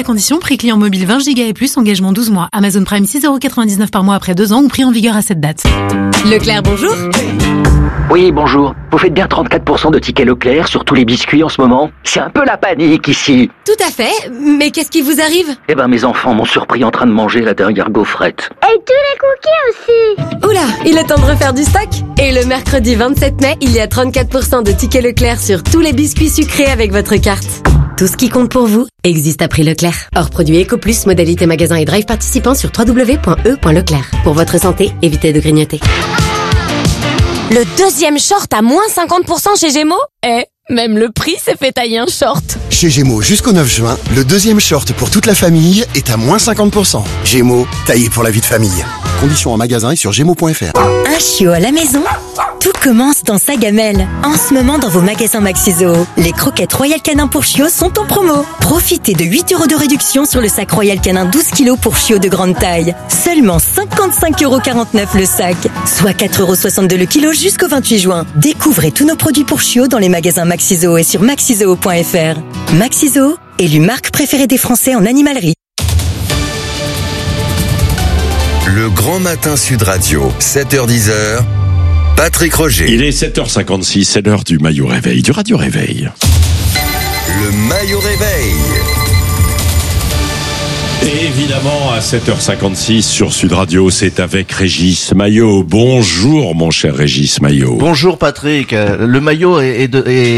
conditions, prix client mobile 20 Go et plus, engagement 12 mois. Amazon Prime 6,99€ par mois après 2 ans ou prix en vigueur à cette date. Leclerc, bonjour. Oui, bonjour. Vous faites bien 34% de tickets Leclerc sur tous les biscuits en ce moment? C'est un peu la panique ici. Tout à fait, mais qu'est-ce qui vous arrive? Eh ben, mes enfants m'ont surpris en train de manger la dernière gaufrette. Et tous les cookies aussi. Oula, il est temps de refaire du stock. Et le mercredi 27 mai, il y a 34% de tickets Leclerc sur tous les biscuits sucrés avec votre carte. Tout ce qui compte pour vous existe à prix Leclerc. Hors produit EcoPlus, modalité magasin et drive participant sur www.e.leclerc. Pour votre santé, évitez de grignoter. Le deuxième short à moins 50% chez Gémeaux? Même le prix s'est fait tailler un short. Chez Gémeaux, jusqu'au 9 juin, le deuxième short pour toute la famille est à moins 50%. Gémeaux, taillé pour la vie de famille. Conditions en magasin et sur gémeaux.fr. Un chiot à la maison? Tout commence dans sa gamelle. En ce moment, dans vos magasins Maxi-Zoo, les croquettes Royal Canin pour chiots sont en promo. Profitez de 8€ de réduction sur le sac Royal Canin 12 kg pour chiots de grande taille. Seulement 55,49€ le sac, soit 4,62€ le kilo jusqu'au 28 juin. Découvrez tous nos produits pour chiots dans les magasins Maxi-Zoo et sur maxizoo.fr. Maxi-Zoo, élu marque préférée des Français en animalerie. Le Grand Matin Sud Radio, 7h-10h, Patrick Roger. Il est 7h56, c'est l'heure du Maillot Réveil, du Radio Réveil. Le Maillot Réveil. Et évidemment, à 7h56 sur Sud Radio, c'est avec Régis Maillot. Bonjour, mon cher Régis Maillot. Bonjour, Patrick. Le Maillot est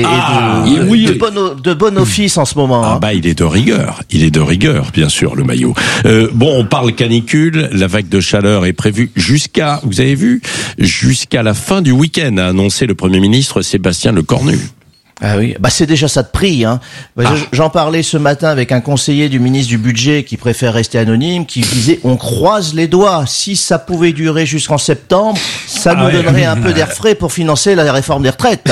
de bon office en ce moment. Ah bah, il est de rigueur. Il est de rigueur, bien sûr, le Maillot. Bon, on parle canicule. La vague de chaleur est prévue jusqu'à, vous avez vu, jusqu'à la fin du week-end, a annoncé le Premier ministre Sébastien Lecornu. Ah oui, bah c'est déjà ça de prix, hein. J'en parlais ce matin avec un conseiller du ministre du Budget qui préfère rester anonyme, qui disait on croise les doigts, si ça pouvait durer jusqu'en septembre, ça nous donnerait un peu d'air frais pour financer la réforme des retraites.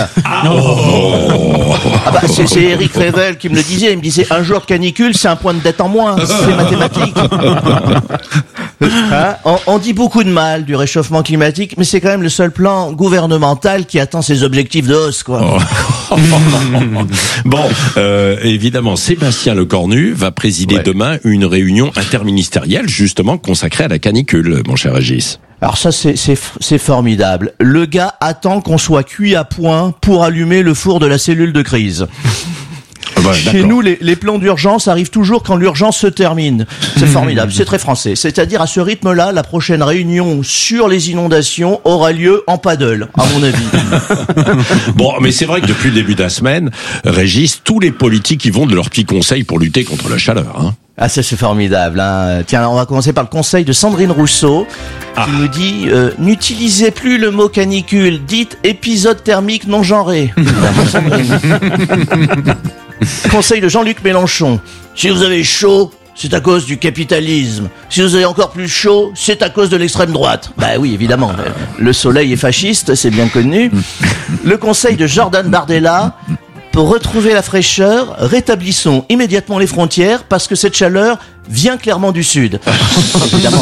C'est Éric Revel qui me le disait, il me disait un jour de canicule, c'est un point de dette en moins, c'est mathématique. Hein, on dit beaucoup de mal du réchauffement climatique, mais c'est quand même le seul plan gouvernemental qui atteint ses objectifs de hausse, quoi. Bon, évidemment, Sébastien Lecornu va présider demain une réunion interministérielle justement consacrée à la canicule, mon cher Régis. Alors ça, c'est formidable. Le gars attend qu'on soit cuit à point pour allumer le four de la cellule de crise. Chez nous, les plans d'urgence arrivent toujours quand l'urgence se termine. C'est formidable, c'est très français. C'est-à-dire, à ce rythme-là, la prochaine réunion sur les inondations aura lieu en paddle, à mon avis. Bon, mais c'est vrai que depuis le début de la semaine, Régis, tous les politiques y vont de leurs petits conseils pour lutter contre la chaleur, hein. Ah, ça c'est formidable, hein. Tiens, on va commencer par le conseil de Sandrine Rousseau, qui nous dit n'utilisez plus le mot canicule, dites épisode thermique non genré. Conseil de Jean-Luc Mélenchon. Si vous avez chaud, c'est à cause du capitalisme. Si vous avez encore plus chaud, c'est à cause de l'extrême droite. Bah oui, évidemment. Le soleil est fasciste, c'est bien connu. Le conseil de Jordan Bardella. Pour retrouver la fraîcheur, rétablissons immédiatement les frontières parce que cette chaleur vient clairement du sud. Évidemment.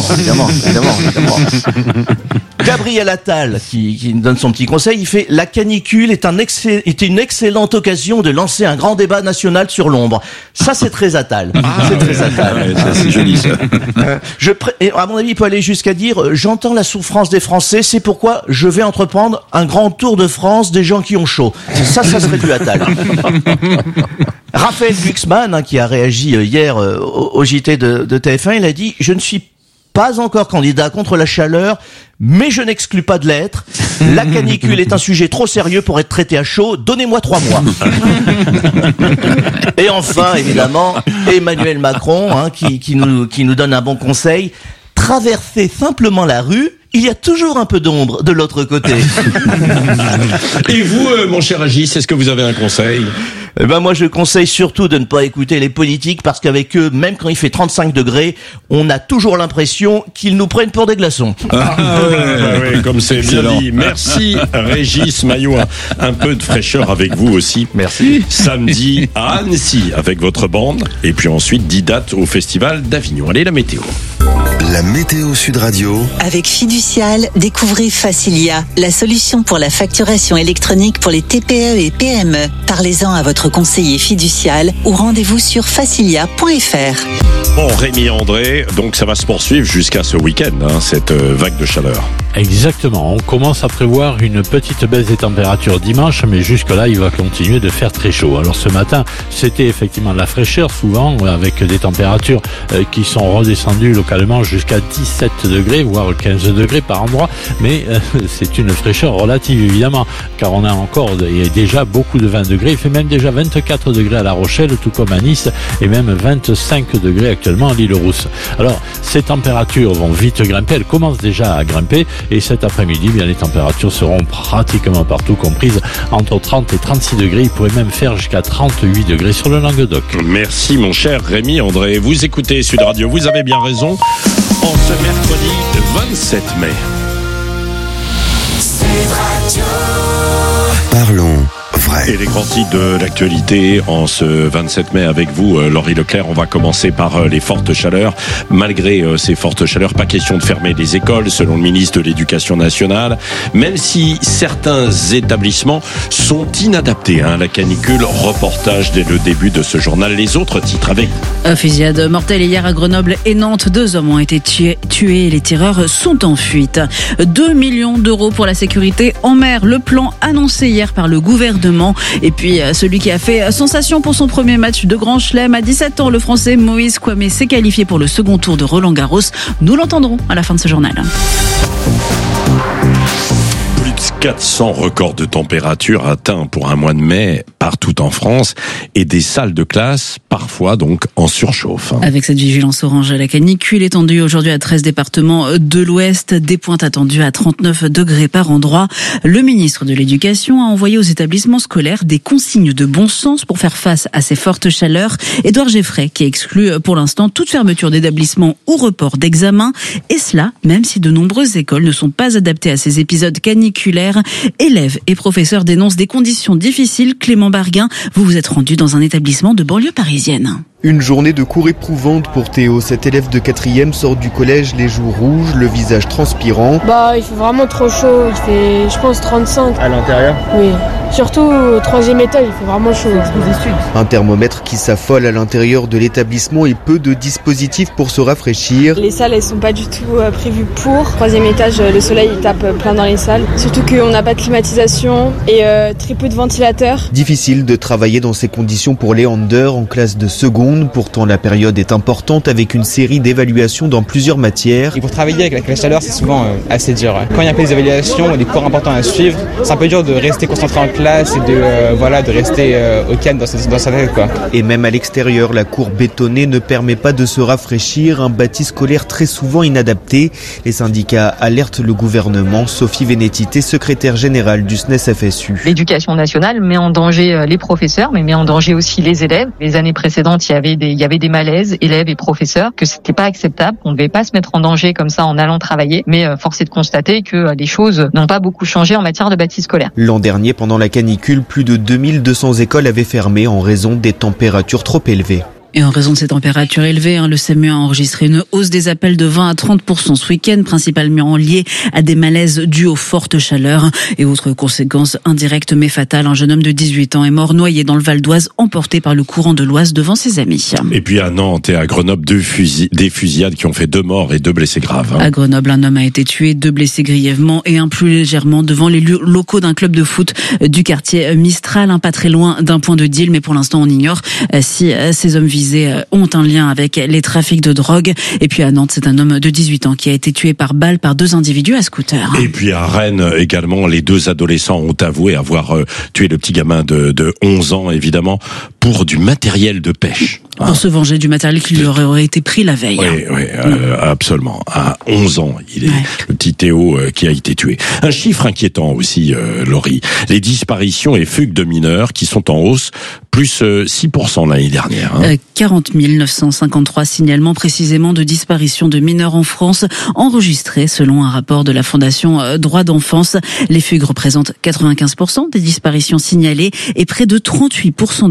Gabriel Attal, qui nous donne son petit conseil, il fait « La canicule est une excellente occasion de lancer un grand débat national sur l'ombre. » Ça, c'est très Attal. C'est très Attal. Ouais, ça, c'est joli, ça. Et à mon avis, il peut aller jusqu'à dire « J'entends la souffrance des Français, c'est pourquoi je vais entreprendre un grand tour de France des gens qui ont chaud. » Ça serait du Attal. Raphaël Glucksmann, qui a réagi hier au JT de TF1, il a dit « Je ne suis pas encore candidat contre la chaleur, mais je n'exclus pas de l'être. La canicule est un sujet trop sérieux pour être traité à chaud. Donnez-moi 3 mois. » Et enfin, évidemment, Emmanuel Macron, qui nous donne un bon conseil. Traversez simplement la rue. Il y a toujours un peu d'ombre de l'autre côté. Et vous, mon cher Régis, est-ce que vous avez un conseil ? Eh ben moi je conseille surtout de ne pas écouter les politiques parce qu'avec eux, même quand il fait 35 degrés, on a toujours l'impression qu'ils nous prennent pour des glaçons. Oui, comme c'est bien dit. Merci Régis Maillot. Un peu de fraîcheur avec vous aussi. Merci. Samedi à Annecy avec votre bande et puis ensuite 10 dates au Festival d'Avignon. Allez, la météo. La météo Sud Radio. Avec Fiducial, découvrez Facilia, la solution pour la facturation électronique pour les TPE et PME. Parlez-en à votre conseiller Fiducial ou rendez-vous sur facilia.fr. Bon, Rémi André, donc ça va se poursuivre jusqu'à ce week-end, cette vague de chaleur. Exactement, on commence à prévoir une petite baisse des températures dimanche, mais jusque-là, il va continuer de faire très chaud. Alors ce matin, c'était effectivement de la fraîcheur, souvent, avec des températures qui sont redescendues localement jusqu'à 17 degrés, voire 15 degrés par endroit, mais c'est une fraîcheur relative, évidemment, car on a encore et déjà beaucoup de 20 degrés. Il fait même déjà 24 degrés à La Rochelle, tout comme à Nice, et même 25 degrés actuellement à l'Île-Rousse. Alors, ces températures vont vite grimper, elles commencent déjà à grimper, et cet après-midi, bien, les températures seront pratiquement partout comprises entre 30 et 36 degrés. Il pourrait même faire jusqu'à 38 degrés sur le Languedoc. Merci mon cher Rémi André. Vous écoutez Sud Radio, vous avez bien raison. En ce mercredi 27 mai. Sud Radio. Parlons vrai. Et les grands titres de l'actualité en ce 27 mai avec vous, Laurie Leclerc. On va commencer par les fortes chaleurs. Malgré ces fortes chaleurs, pas question de fermer les écoles, selon le ministre de l'Éducation nationale, même si certains établissements sont inadaptés à la canicule. Reportage dès le début de ce journal. Les autres titres avec... Fusillade mortelle hier à Grenoble et Nantes. 2 hommes ont été tués et les tireurs sont en fuite. 2 millions d'euros pour la sécurité en mer. Le plan annoncé hier par le gouvernement. Et puis celui qui a fait sensation pour son premier match de Grand Chelem à 17 ans, le Français Moïse Kouamé s'est qualifié pour le second tour de Roland-Garros. Nous l'entendrons à la fin de ce journal. Plus de 400 records de température atteints pour un mois de mai partout en France et des salles de classe parfois donc en surchauffe. Avec cette vigilance orange à la canicule étendue aujourd'hui à 13 départements de l'Ouest, des pointes attendues à 39 degrés par endroit. Le ministre de l'Éducation a envoyé aux établissements scolaires des consignes de bon sens pour faire face à ces fortes chaleurs. Édouard Geffray qui exclut pour l'instant toute fermeture d'établissement ou report d'examen, et cela même si de nombreuses écoles ne sont pas adaptées à ces épisodes caniculaires. Élèves et professeurs dénoncent des conditions difficiles. Clément Barguin, vous vous êtes rendu dans un établissement de banlieue parisienne. Une journée de cours éprouvante pour Théo. Cet élève de 4e sort du collège les joues rouges, le visage transpirant. Il fait vraiment trop chaud. Il fait, je pense, 35. À l'intérieur ? Oui. Surtout au 3e étage, il fait vraiment chaud. Un thermomètre qui s'affole à l'intérieur de l'établissement et peu de dispositifs pour se rafraîchir. Les salles, elles sont pas du tout prévues pour. 3e étage, le soleil il tape plein dans les salles. Surtout qu'on n'a pas de climatisation et très peu de ventilateurs. Difficile de travailler dans ces conditions pour Léander en classe de seconde. Pourtant, la période est importante avec une série d'évaluations dans plusieurs matières. Et pour travailler avec la chaleur, c'est souvent assez dur. Quand il y a un peu des évaluations, des cours importants à suivre, c'est un peu dur de rester concentré en classe et de rester au calme dans sa tête, quoi. Et même à l'extérieur, la cour bétonnée ne permet pas de se rafraîchir. Un bâti scolaire très souvent inadapté. Les syndicats alertent le gouvernement. Sophie Vénétité, secrétaire générale du SNES-FSU. L'éducation nationale met en danger les professeurs, mais met en danger aussi les élèves. Les années précédentes, il y avait des malaises, élèves et professeurs, que c'était pas acceptable, qu'on ne devait pas se mettre en danger comme ça en allant travailler, mais force est de constater que les choses n'ont pas beaucoup changé en matière de bâti scolaire. L'an dernier, pendant la canicule, plus de 2200 écoles avaient fermé en raison des températures trop élevées. Et en raison de ces températures élevées, le SAMU a enregistré une hausse des appels de 20 à 30% ce week-end, principalement liée à des malaises dus aux fortes chaleurs. Et autre conséquence indirecte mais fatale, un jeune homme de 18 ans est mort noyé dans le Val d'Oise, emporté par le courant de l'Oise devant ses amis. Et puis à Nantes et à Grenoble, des fusillades qui ont fait 2 morts et 2 blessés graves. À Grenoble, un homme a été tué, 2 blessés grièvement et un plus légèrement devant les locaux d'un club de foot du quartier Mistral, pas très loin d'un point de deal, mais pour l'instant on ignore si ces hommes visés ont un lien avec les trafics de drogue. Et puis à Nantes, c'est un homme de 18 ans qui a été tué par balle par 2 individus à scooter. Et puis à Rennes également, les 2 adolescents ont avoué avoir tué le petit gamin de 11 ans, évidemment, pour du matériel de pêche. Pour se venger du matériel qui leur aurait été pris la veille. Oui, absolument. À 11 ans, il est le petit Théo qui a été tué. Un chiffre inquiétant aussi, Laurie. Les disparitions et fugues de mineurs qui sont en hausse, plus 6% l'année dernière. 40 953 signalements précisément de disparition de mineurs en France, enregistrés selon un rapport de la Fondation Droits d'Enfance. Les fugues représentent 95% des disparitions signalées et près de 38% d'entre elles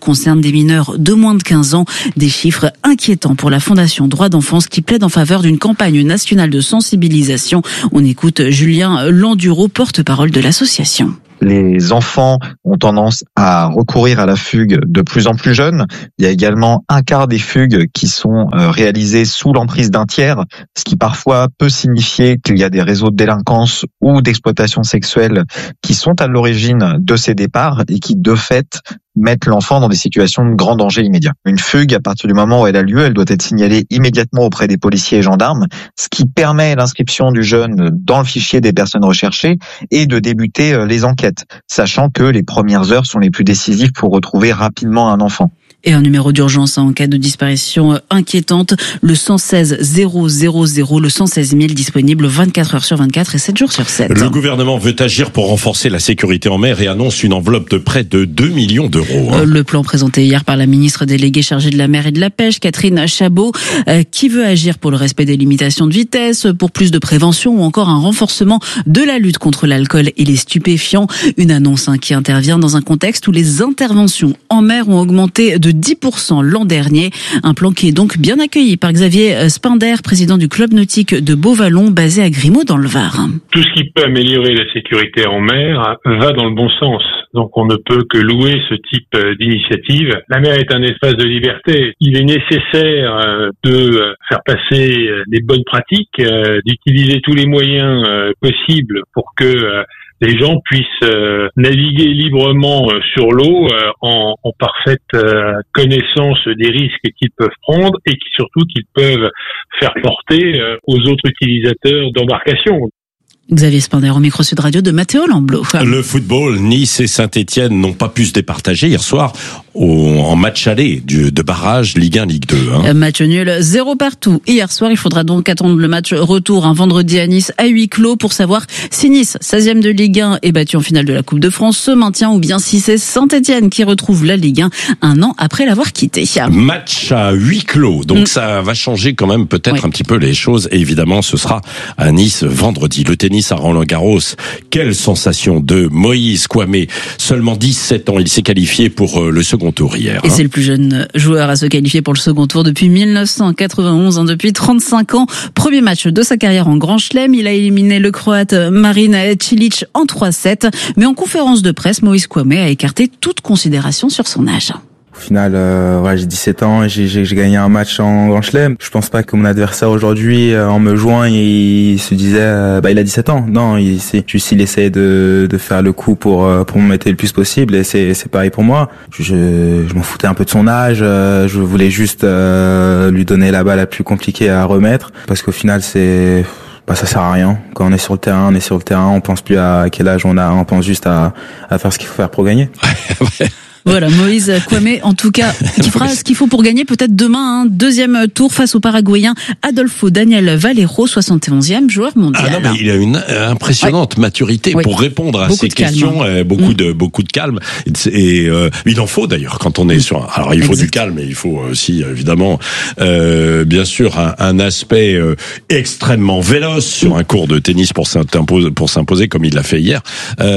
concernent des mineurs de moins de 15 ans. Des chiffres inquiétants pour la Fondation Droits d'Enfance qui plaide en faveur d'une campagne nationale de sensibilisation. On écoute Julien Landuro, porte-parole de l'association. Les enfants ont tendance à recourir à la fugue de plus en plus jeunes. Il y a également un quart des fugues qui sont réalisées sous l'emprise d'un tiers, ce qui parfois peut signifier qu'il y a des réseaux de délinquance ou d'exploitation sexuelle qui sont à l'origine de ces départs et qui, de fait, mettent l'enfant dans des situations de grand danger immédiat. Une fugue, à partir du moment où elle a lieu, elle doit être signalée immédiatement auprès des policiers et gendarmes, ce qui permet l'inscription du jeune dans le fichier des personnes recherchées et de débuter les enquêtes, sachant que les premières heures sont les plus décisives pour retrouver rapidement un enfant. Et un numéro d'urgence en cas de disparition inquiétante, le 116 000, le 116 000 disponible 24 heures sur 24 et 7 jours sur 7. Le gouvernement veut agir pour renforcer la sécurité en mer et annonce une enveloppe de près de 2 millions d'euros. Le plan présenté hier par la ministre déléguée chargée de la mer et de la pêche, Catherine Chabot, qui veut agir pour le respect des limitations de vitesse, pour plus de prévention ou encore un renforcement de la lutte contre l'alcool et les stupéfiants. Une annonce qui intervient dans un contexte où les interventions en mer ont augmenté de 10% l'an dernier. Un plan qui est donc bien accueilli par Xavier Spinder, président du club nautique de Beauvallon, basé à Grimaud dans le Var. Tout ce qui peut améliorer la sécurité en mer va dans le bon sens. Donc on ne peut que louer ce type d'initiative. La mer est un espace de liberté. Il est nécessaire de faire passer les bonnes pratiques, d'utiliser tous les moyens possibles pour que les gens puissent naviguer librement sur l'eau en parfaite connaissance des risques qu'ils peuvent prendre et surtout qu'ils peuvent faire porter aux autres utilisateurs d'embarcations. Xavier Spinder au micro Sud Radio de Mathéo Lamblot. Le football, Nice et Saint-Etienne n'ont pas pu se départager hier soir en match aller de barrage Ligue 1, Ligue 2. Match nul, 0 partout. Hier soir, il faudra donc attendre le match retour un vendredi à Nice à huis clos pour savoir si Nice, 16e de Ligue 1, est battu en finale de la Coupe de France, se maintient ou bien si c'est Saint-Etienne qui retrouve la Ligue 1 un an après l'avoir quitté. Match à huis clos, donc ça va changer quand même peut-être un petit peu les choses. Et évidemment, ce sera à Nice vendredi. Le tennis à Roland-Garros, quelle sensation de Moïse Kouamé, seulement 17 ans, il s'est qualifié pour le second tour hier. Et c'est le plus jeune joueur à se qualifier pour le second tour depuis 1991, depuis 35 ans. Premier match de sa carrière en Grand Chelem, il a éliminé le Croate Marin Cilic en 3-7, mais en conférence de presse, Moïse Kouamé a écarté toute considération sur son âge. Au final, j'ai 17 ans et j'ai gagné un match en Grand Chelem. Je pense pas que mon adversaire aujourd'hui, en me jouant, il se disait, il a 17 ans. Non, il essayait de faire le coup pour me mettre le plus possible et c'est pareil pour moi. Je m'en foutais un peu de son âge. Je voulais juste lui donner la balle la plus compliquée à remettre parce qu'au final, ça sert à rien. Quand on est sur le terrain, on pense plus à quel âge on a, on pense juste à faire ce qu'il faut faire pour gagner. Voilà, Moïse Kouamé, en tout cas, qui fera ce qu'il faut pour gagner peut-être demain, deuxième tour face au Paraguayen Adolfo Daniel Valero, 71e joueur mondial. Ah non, mais il a une impressionnante maturité pour répondre à ces questions, beaucoup de calme. Et il en faut d'ailleurs quand on est sur. Alors il faut du calme, mais il faut aussi évidemment, bien sûr, un aspect extrêmement véloce sur un court de tennis pour s'imposer comme il l'a fait hier.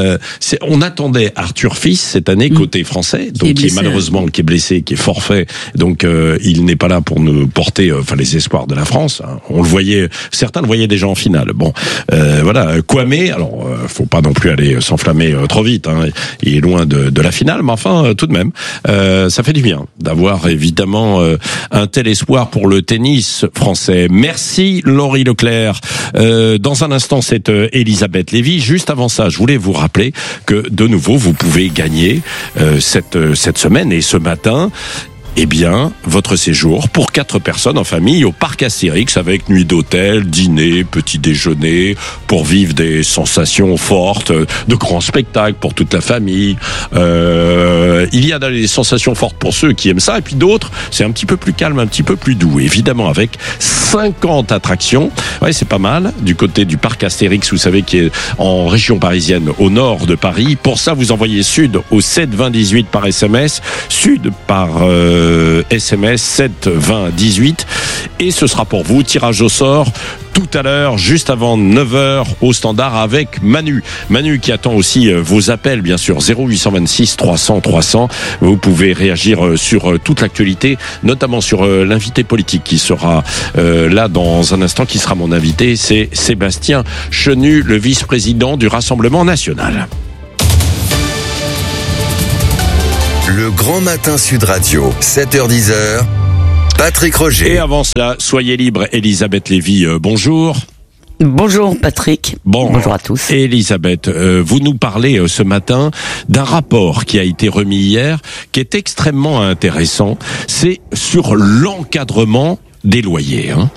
On attendait Arthur Fils cette année côté français. Donc qui est malheureusement qui est blessé, qui est forfait, donc il n'est pas là pour nous porter les espoirs de la France. On le voyait, certains le voyaient déjà en finale. Bon, voilà, Kouamé. Alors, faut pas non plus aller s'enflammer trop vite. Il est loin de la finale, mais enfin, tout de même, ça fait du bien d'avoir évidemment un tel espoir pour le tennis français. Merci Laurie Leclerc. Dans un instant, c'est Elisabeth Lévy. Juste avant ça, je voulais vous rappeler que de nouveau, vous pouvez gagner cette semaine et ce matin, votre séjour pour 4 personnes en famille au parc Astérix avec nuit d'hôtel, dîner, petit déjeuner pour vivre des sensations fortes, de grands spectacles pour toute la famille. Il y a des sensations fortes pour ceux qui aiment ça et puis d'autres, c'est un petit peu plus calme, un petit peu plus doux. Évidemment avec 50 attractions. Ouais, c'est pas mal du côté du parc Astérix, vous savez, qui est en région parisienne au nord de Paris. Pour ça, vous envoyez Sud au 7 20 18 par SMS, Sud par SMS 7 20 18 et ce sera pour vous. Tirage au sort tout à l'heure, juste avant 9h au standard avec Manu. Manu qui attend aussi vos appels, bien sûr, 0826 300 300. Vous pouvez réagir sur toute l'actualité, notamment sur l'invité politique qui sera là dans un instant, qui sera mon invité. C'est Sébastien Chenu, le vice-président du Rassemblement national. Le Grand Matin Sud Radio, 7h-10h. Patrick Roger. Et avant cela, soyez libre, Elisabeth Lévy, bonjour. Bonjour Patrick. Bonjour à tous. Elisabeth, vous nous parlez ce matin d'un rapport qui a été remis hier, qui est extrêmement intéressant. C'est sur l'encadrement des loyers, hein.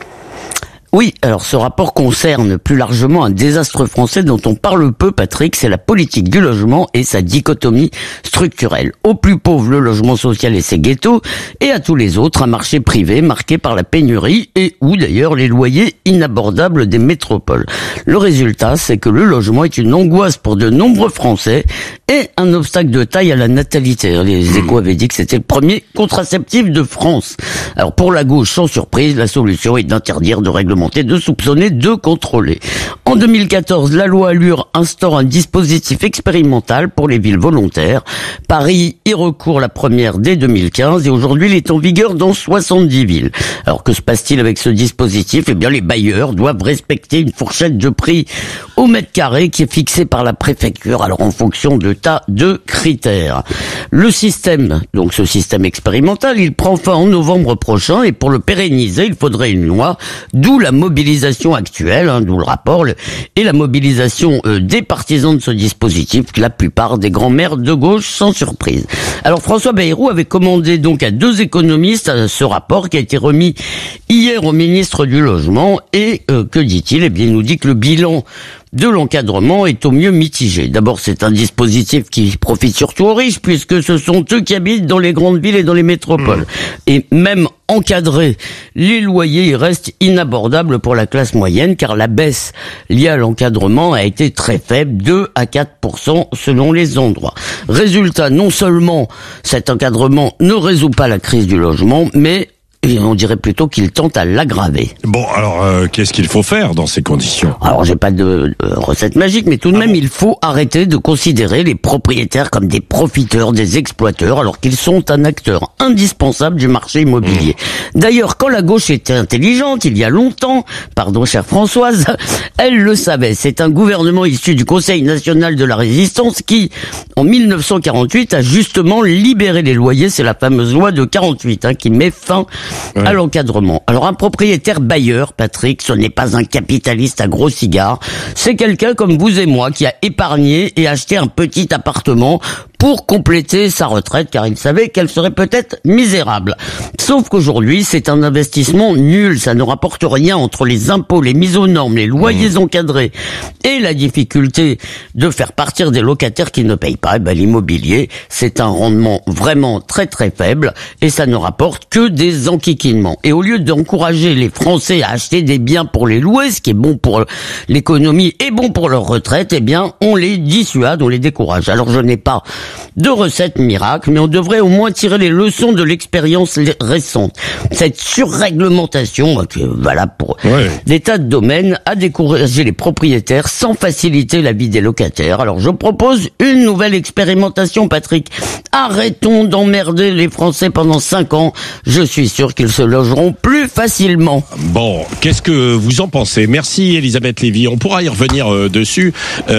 Oui, alors ce rapport concerne plus largement un désastre français dont on parle peu, Patrick, c'est la politique du logement et sa dichotomie structurelle. Aux plus pauvres, le logement social et ses ghettos, et à tous les autres, un marché privé marqué par la pénurie et où d'ailleurs les loyers inabordables des métropoles. Le résultat, c'est que le logement est une angoisse pour de nombreux Français et un obstacle de taille à la natalité. Les Échos avaient dit que c'était le premier contraceptif de France. Alors pour la gauche, sans surprise, la solution est d'interdire, de réglementer, de soupçonner, de contrôler. En 2014, la loi Allure instaure un dispositif expérimental pour les villes volontaires. Paris y recourt la première dès 2015 et aujourd'hui il est en vigueur dans 70 villes. Alors que se passe-t-il avec ce dispositif ? Eh bien les bailleurs doivent respecter une fourchette de prix au mètre carré qui est fixée par la préfecture, alors en fonction de tas de critères. Le système, donc ce système expérimental, il prend fin en novembre prochain et pour le pérenniser, il faudrait une loi, d'où la mobilisation actuelle, d'où le rapport, et la mobilisation des partisans de ce dispositif, la plupart des grands-mères de gauche, sans surprise. Alors François Bayrou avait commandé donc à 2 économistes ce rapport qui a été remis hier au ministre du Logement et que dit-il ? Eh bien il nous dit que le bilan de l'encadrement est au mieux mitigé. D'abord, c'est un dispositif qui profite surtout aux riches, puisque ce sont eux qui habitent dans les grandes villes et dans les métropoles. Et même encadrés, les loyers restent inabordables pour la classe moyenne, car la baisse liée à l'encadrement a été très faible, 2 à 4% selon les endroits. Résultat, non seulement cet encadrement ne résout pas la crise du logement, mais on dirait plutôt qu'il tente à l'aggraver. Bon, alors, qu'est-ce qu'il faut faire dans ces conditions ? Alors, j'ai pas de recette magique, mais tout de même, il faut arrêter de considérer les propriétaires comme des profiteurs, des exploiteurs, alors qu'ils sont un acteur indispensable du marché immobilier. D'ailleurs, quand la gauche était intelligente, il y a longtemps, pardon, chère Françoise, elle le savait. C'est un gouvernement issu du Conseil national de la résistance qui, en 1948, a justement libéré les loyers. C'est la fameuse loi de 48, qui met fin à l'encadrement. Alors un propriétaire bailleur, Patrick, ce n'est pas un capitaliste à gros cigares, c'est quelqu'un comme vous et moi qui a épargné et acheté un petit appartement pour compléter sa retraite, car il savait qu'elle serait peut-être misérable. Sauf qu'aujourd'hui, c'est un investissement nul, ça ne rapporte rien entre les impôts, les mises aux normes, les loyers encadrés et la difficulté de faire partir des locataires qui ne payent pas. L'immobilier, c'est un rendement vraiment très très faible et ça ne rapporte que des enquiquinements. Et au lieu d'encourager les Français à acheter des biens pour les louer, ce qui est bon pour l'économie et bon pour leur retraite, eh bien, on les dissuade, on les décourage. Alors je n'ai pas de recette miracle, mais on devrait au moins tirer les leçons de l'expérience récente. Cette surréglementation, qui est valable pour des tas de domaines, a découragé les propriétaires sans faciliter la vie des locataires. Alors je propose une nouvelle expérimentation, Patrick. Arrêtons d'emmerder les Français pendant 5 ans. Je suis sûr qu'ils se logeront plus facilement. Bon, qu'est-ce que vous en pensez ? Merci Elisabeth Lévy. On pourra y revenir dessus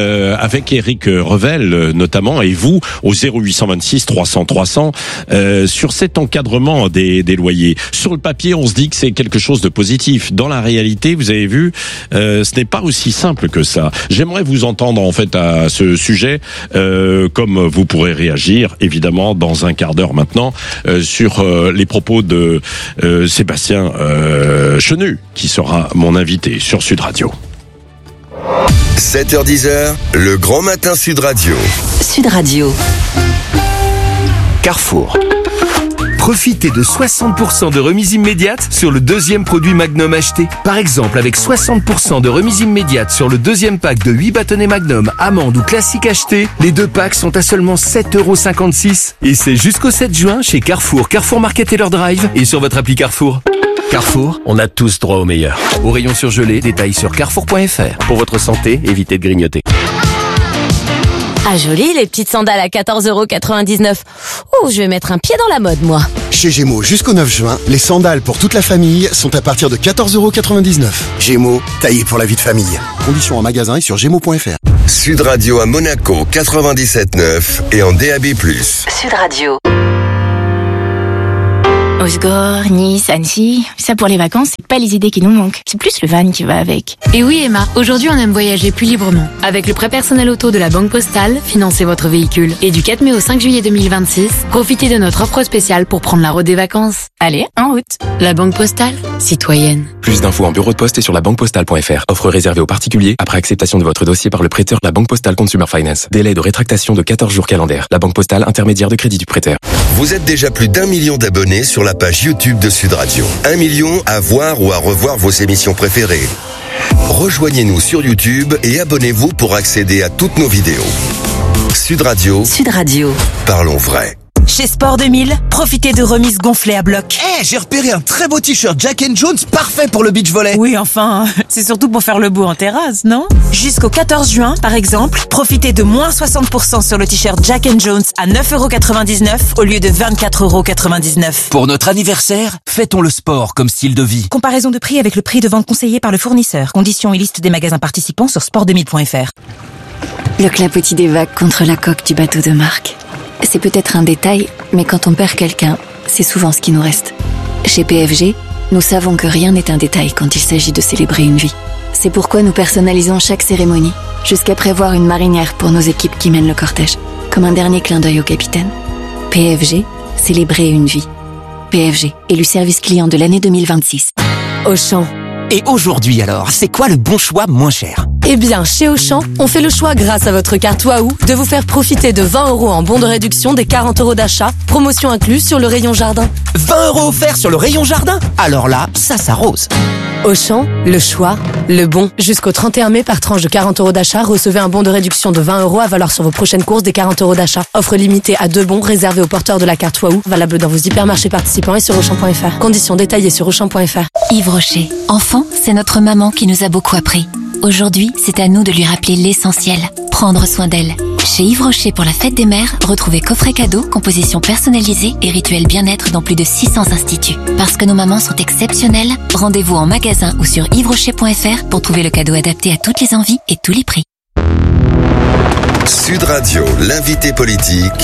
avec Éric Revel notamment et vous au 0826 300 300 sur cet encadrement des loyers. Sur le papier, on se dit que c'est quelque chose de positif. Dans la réalité, vous avez vu, ce n'est pas aussi simple que ça. J'aimerais vous entendre en fait à ce sujet, comme vous pourrez réagir évidemment dans un quart d'heure maintenant sur les propos de Sébastien Chenu, qui sera mon invité sur Sud Radio. 7h-10h, le Grand Matin Sud Radio. Sud Radio. Carrefour. Profitez de 60% de remise immédiate sur le deuxième produit Magnum acheté. Par exemple, avec 60% de remise immédiate sur le deuxième pack de 8 bâtonnets Magnum, amandes ou classiques achetés, les 2 packs sont à seulement 7,56 €. Et c'est jusqu'au 7 juin chez Carrefour, Carrefour Market et leur Drive et sur votre appli Carrefour. Carrefour, on a tous droit au meilleur. Au rayon surgelé, détails sur carrefour.fr. Pour votre santé, évitez de grignoter. Ah joli, les petites sandales à 14,99 €. Oh, je vais mettre un pied dans la mode, moi. Chez Gémeaux, jusqu'au 9 juin, les sandales pour toute la famille sont à partir de 14,99 €. Gémeaux, taillé pour la vie de famille. Conditions en magasin et sur gémeaux.fr. Sud Radio à Monaco 97.9 et en DAB+. Sud Radio. Osgore, Nice, Annecy, ça pour les vacances, c'est pas les idées qui nous manquent, c'est plus le van qui va avec. Et oui Emma, aujourd'hui on aime voyager plus librement. Avec le prêt personnel auto de la Banque Postale, financez votre véhicule. Et du 4 mai au 5 juillet 2026, profitez de notre offre spéciale pour prendre la route des vacances. Allez, en route. La Banque Postale, citoyenne. Plus d'infos en bureau de poste et sur labanquepostale.fr. Offre réservée aux particuliers après acceptation de votre dossier par le prêteur. La Banque Postale Consumer Finance. Délai de rétractation de 14 jours calendaires. La Banque Postale, intermédiaire de crédit du prêteur. Vous êtes déjà plus d'1 million d'abonnés sur la page YouTube de Sud Radio. 1 million à voir ou à revoir vos émissions préférées. Rejoignez-nous sur YouTube et abonnez-vous pour accéder à toutes nos vidéos. Sud Radio. Sud Radio. Parlons vrai. Chez Sport 2000, profitez de remises gonflées à bloc. J'ai repéré un très beau t-shirt Jack & Jones, parfait pour le beach volley. Oui, enfin, c'est surtout pour faire le beau en terrasse, non? Jusqu'au 14 juin, par exemple, profitez de moins 60% sur le t-shirt Jack & Jones à 9,99 € au lieu de 24,99 €. Pour notre anniversaire, fêtons le sport comme style de vie. Comparaison de prix avec le prix de vente conseillé par le fournisseur. Conditions et liste des magasins participants sur sport2000.fr. Le clapotis des vagues contre la coque du bateau de Marc. C'est peut-être un détail, mais quand on perd quelqu'un, c'est souvent ce qui nous reste. Chez PFG, nous savons que rien n'est un détail quand il s'agit de célébrer une vie. C'est pourquoi nous personnalisons chaque cérémonie, jusqu'à prévoir une marinière pour nos équipes qui mènent le cortège, comme un dernier clin d'œil au capitaine. PFG, célébrer une vie. PFG, élu service client de l'année 2026. Auchan. Et aujourd'hui alors, c'est quoi le bon choix moins cher? Eh bien, chez Auchan, on fait le choix grâce à votre carte Waouh de vous faire profiter de 20 € en bon de réduction des 40 € d'achat, promotion incluse sur le rayon jardin. 20 € offerts sur le rayon jardin? Alors là, ça s'arrose. Auchan, le choix, le bon. Jusqu'au 31 mai, par tranche de 40 € d'achat, recevez un bon de réduction de 20 € à valoir sur vos prochaines courses des 40 € d'achat. Offre limitée à 2 bons réservés aux porteurs de la carte Waouh, valable dans vos hypermarchés participants et sur Auchan.fr. Conditions détaillées sur Auchan.fr. Yves Rocher. Enfant, c'est notre maman qui nous a beaucoup appris. Aujourd'hui, c'est à nous de lui rappeler l'essentiel, prendre soin d'elle. Chez Yves Rocher pour la fête des mères, retrouvez coffrets cadeaux, compositions personnalisées et rituels bien-être dans plus de 600 instituts. Parce que nos mamans sont exceptionnelles, rendez-vous en magasin ou sur yvesrocher.fr pour trouver le cadeau adapté à toutes les envies et tous les prix. Sud Radio, l'invité politique,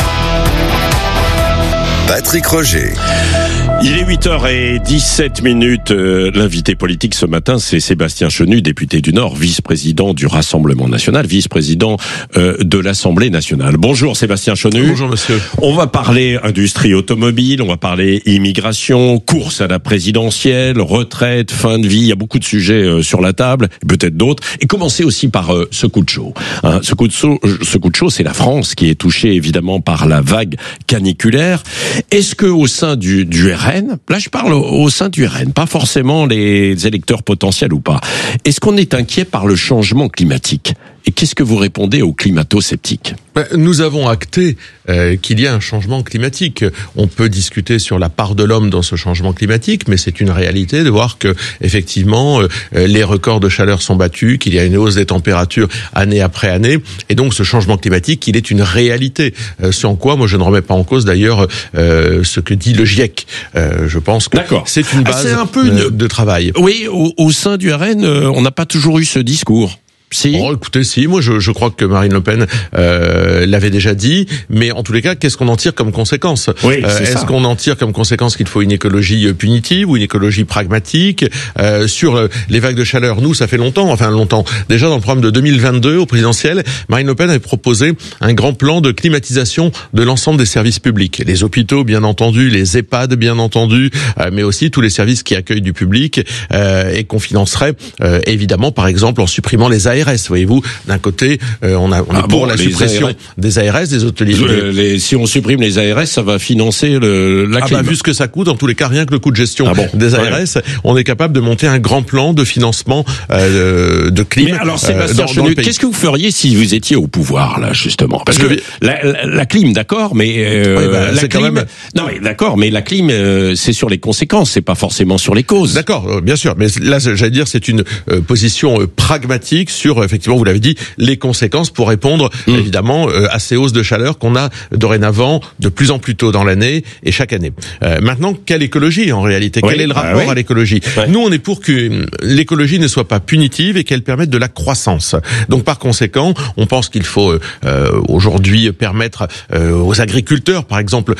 Patrick Roger. Il est 8h17. L'invité politique ce matin, c'est Sébastien Chenu, député du Nord, vice-président du Rassemblement national, vice-président de l'Assemblée nationale. Bonjour Sébastien Chenu. Bonjour monsieur. On va parler industrie automobile, on va parler immigration, course à la présidentielle, retraite, fin de vie. Il y a beaucoup de sujets sur la table, peut-être d'autres. Et commencer aussi par ce coup de chaud. Ce coup de chaud, c'est la France qui est touchée évidemment par la vague caniculaire. Est-ce que au sein du RN, là je parle au sein du RN, pas forcément les électeurs potentiels ou pas, est-ce qu'on est inquiet par le changement climatique? Et qu'est-ce que vous répondez aux climato-sceptiques? Nous avons acté qu'il y a un changement climatique. On peut discuter sur la part de l'homme dans ce changement climatique, mais c'est une réalité de voir que effectivement les records de chaleur sont battus, qu'il y a une hausse des températures année après année, et donc ce changement climatique, il est une réalité. Ce en quoi moi je ne remets pas en cause d'ailleurs ce que dit le GIEC. Je pense que c'est une base de travail. Oui, au sein du RN, on n'a pas toujours eu ce discours. Si. Oh, écoutez, si, moi je crois que Marine Le Pen l'avait déjà dit, mais en tous les cas, qu'est-ce qu'on en tire comme conséquence? Est-ce qu'on en tire comme conséquence qu'il faut une écologie punitive ou une écologie pragmatique? Sur les vagues de chaleur, nous, ça fait longtemps, déjà dans le programme de 2022 au présidentiel, Marine Le Pen avait proposé un grand plan de climatisation de l'ensemble des services publics, les hôpitaux bien entendu, les EHPAD bien entendu, mais aussi tous les services qui accueillent du public et qu'on financerait évidemment par exemple en supprimant les ARS. ARS. Voyez-vous, d'un côté, on est pour la suppression des ARS, des hôteliers. Si on supprime les ARS, ça va financer la clim. Vu ce que ça coûte, en tous les cas, rien que le coût de gestion des ARS, on est capable de monter un grand plan de financement de clim. Mais alors, Sébastien Chenu, qu'est-ce que vous feriez si vous étiez au pouvoir, là, justement? Parce que la clim, d'accord, mais la clim, non, mais d'accord, mais la clim, c'est sur les conséquences, c'est pas forcément sur les causes. D'accord, bien sûr, mais là, j'allais dire, c'est une position pragmatique sur, effectivement, vous l'avez dit, les conséquences pour répondre, évidemment, à ces hausses de chaleur qu'on a dorénavant de plus en plus tôt dans l'année et chaque année. Maintenant, quelle écologie en réalité? Quel est le rapport à l'écologie? Nous, on est pour que l'écologie ne soit pas punitive et qu'elle permette de la croissance. Donc, par conséquent, on pense qu'il faut aujourd'hui permettre aux agriculteurs, par exemple,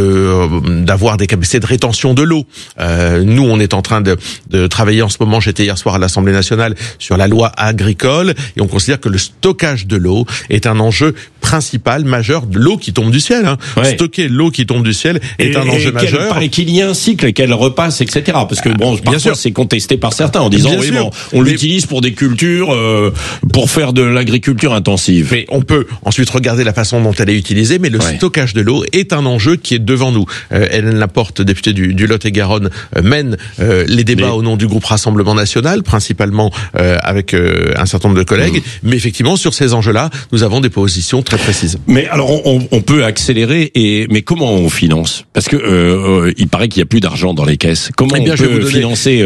d'avoir des capacités de rétention de l'eau. Nous, on est en train de travailler en ce moment, j'étais hier soir à l'Assemblée nationale, sur la loi agricole, et on considère que le stockage de l'eau est un enjeu principal, majeur, de l'eau qui tombe du ciel. Stocker l'eau qui tombe du ciel est un enjeu majeur. Et qu'il y ait un cycle et qu'elle repasse, etc. Parce que parfois c'est contesté par certains en disant on l'utilise pour des cultures, pour faire de l'agriculture intensive. Mais on peut ensuite regarder la façon dont elle est utilisée, mais le stockage de l'eau est un enjeu qui est devant nous. Hélène Laporte, députée du Lot-et-Garonne, mène les débats au nom du groupe Rassemblement National, principalement avec un certain nombre de collègues. Mais effectivement, sur ces enjeux-là, nous avons des positions très précises. Mais alors, on peut accélérer, mais comment on finance? Parce que il paraît qu'il y a plus d'argent dans les caisses. Comment on peut financer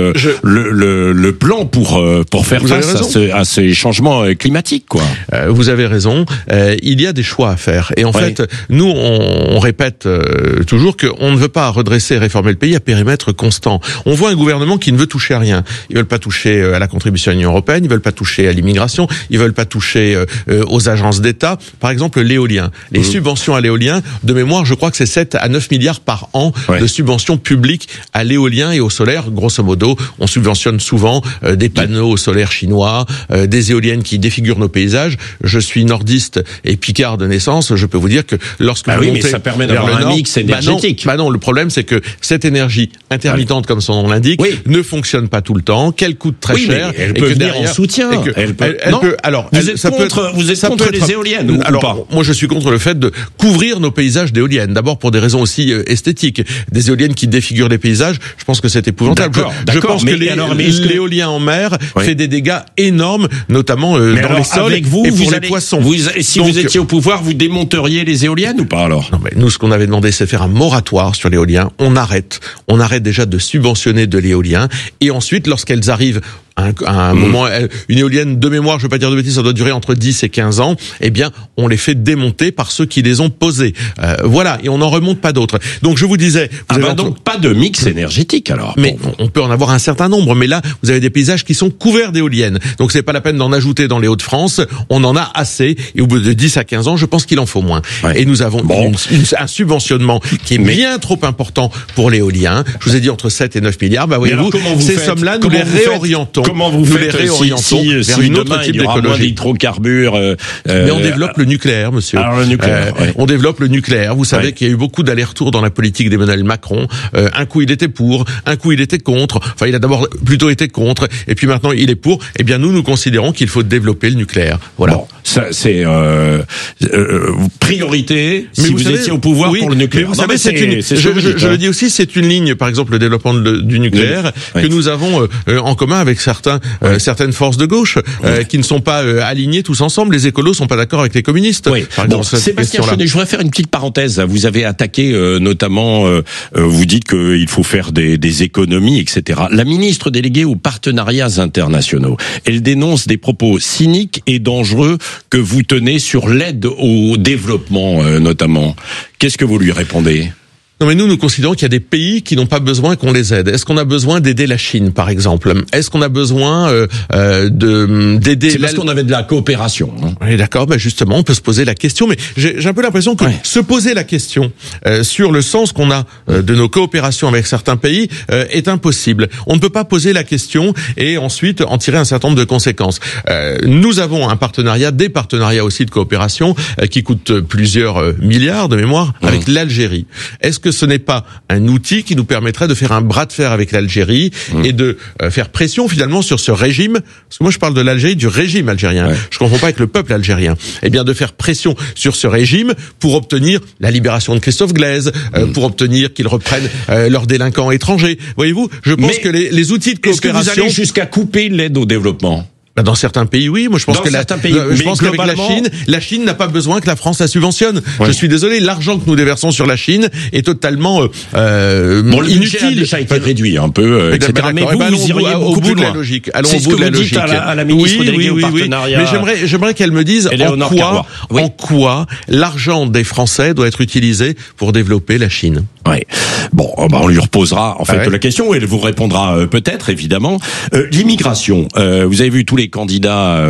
le plan pour faire face à ces changements climatiques, quoi? Vous avez raison. Il y a des choix à faire. Et en fait, nous, on répète toujours qu'on ne veut pas redresser et réformer le pays à périmètre constant. On voit un gouvernement qui ne veut toucher à rien. Ils veulent pas toucher à la contribution à l'Union européenne, ils veulent pas toucher à l'immigration, ils veulent pas toucher aux agences d'État. Par exemple, l'éolien. Les subventions à l'éolien, de mémoire, je crois que c'est 7 à 9 milliards par an de subventions publiques à l'éolien et au solaire. Grosso modo, on subventionne souvent des panneaux solaires chinois, des éoliennes qui défigurent nos paysages. Je suis nordiste et picard de naissance. Je peux vous dire que lorsque vous montez mais ça permet d'avoir un mix énergétique. Non, le problème, c'est que cette énergie intermittente, comme son nom l'indique, ne fonctionne pas tout le temps, qu'elle coûte très cher. Elle peut venir en soutien. Elle peut. Alors, vous êtes contre les éoliennes ou pas? Moi, je suis contre le fait de couvrir nos paysages d'éoliennes. D'abord pour des raisons aussi esthétiques. Des éoliennes qui défigurent les paysages, je pense que c'est épouvantable. Je pense que l'éolien en mer fait des dégâts énormes, notamment dans les sols et pour les poissons. Si vous étiez au pouvoir, vous démonteriez les éoliennes ou pas alors? Non, mais nous, ce qu'on avait demandé, c'est faire un moratoire sur l'éolien. On arrête déjà de subventionner de l'éolien. Et ensuite, lorsqu'elles arrivent à un moment, une éolienne de mémoire, je veux pas dire de bêtises, ça doit durer entre 10 et 15 ans, eh bien, on les fait démonter par ceux qui les ont posées. Voilà, et on n'en remonte pas d'autres. Donc, je vous disais... donc, pas de mix énergétique, alors. Mais on peut en avoir un certain nombre, mais là, vous avez des paysages qui sont couverts d'éoliennes. Donc, c'est pas la peine d'en ajouter dans les Hauts-de-France. On en a assez, et au bout de 10 à 15 ans, je pense qu'il en faut moins. Et nous avons un subventionnement qui est bien trop important pour l'éolien. Je vous ai dit entre 7 et 9 milliards. Bah, voyez-vous, ces sommes-là, nous les réorientons. Comment vous faites vers une autre type d'écologie, d'hydrocarbures mais on développe le nucléaire, monsieur. Alors le nucléaire, on développe le nucléaire. Vous savez qu'il y a eu beaucoup d'allers-retours dans la politique d'Emmanuel Macron. Un coup il était pour, un coup il était contre. Enfin, il a d'abord plutôt été contre, et puis maintenant il est pour. Eh bien, nous considérons qu'il faut développer le nucléaire. Voilà. Bon, ça c'est priorité. Si vous étiez au pouvoir pour le nucléaire. Vous savez, je le dis aussi, c'est une ligne, par exemple, le développement du nucléaire que nous avons en commun avec certaines forces de gauche qui ne sont pas alignées tous ensemble. Les écolos sont pas d'accord avec les communistes. Sébastien Chenu, je voudrais faire une petite parenthèse. Vous avez attaqué notamment, vous dites qu'il faut faire des économies, etc. La ministre déléguée aux partenariats internationaux, elle dénonce des propos cyniques et dangereux que vous tenez sur l'aide au développement, notamment. Qu'est-ce que vous lui répondez? Non, mais nous considérons qu'il y a des pays qui n'ont pas besoin qu'on les aide. Est-ce qu'on a besoin d'aider la Chine, par exemple? Est-ce qu'on a besoin d'aider... C'est parce qu'on avait de la coopération. Oui, d'accord. Ben justement, on peut se poser la question. Mais j'ai un peu l'impression que se poser la question sur le sens qu'on a de nos coopérations avec certains pays est impossible. On ne peut pas poser la question et ensuite en tirer un certain nombre de conséquences. Nous avons des partenariats aussi de coopération qui coûtent plusieurs milliards de mémoire avec l'Algérie. Est-ce que que ce n'est pas un outil qui nous permettrait de faire un bras de fer avec l'Algérie et de faire pression finalement sur ce régime, parce que moi je parle de l'Algérie, du régime algérien, je confonds pas avec le peuple algérien, eh bien de faire pression sur ce régime pour obtenir la libération de Christophe Glaise, pour obtenir qu'ils reprennent leurs délinquants étrangers. Voyez-vous, je pense que les outils de coopération... Est-ce que vous allez jusqu'à couper l'aide au développement ? Dans certains pays, oui. Moi, je pense qu'avec la Chine n'a pas besoin que la France la subventionne. Ouais. Je suis désolé, l'argent que nous déversons sur la Chine est totalement le budget a déjà été réduit un peu, etc. Mais vous iriez beaucoup plus loin. Allons au bout de la logique. À la ministre déléguée au partenariat. Mais j'aimerais qu'elle me dise en quoi l'argent des Français doit être utilisé pour développer la Chine. Ouais. Bon, on lui reposera en fait la question. Elle vous répondra peut-être, évidemment. L'immigration. Vous avez vu tous les candidats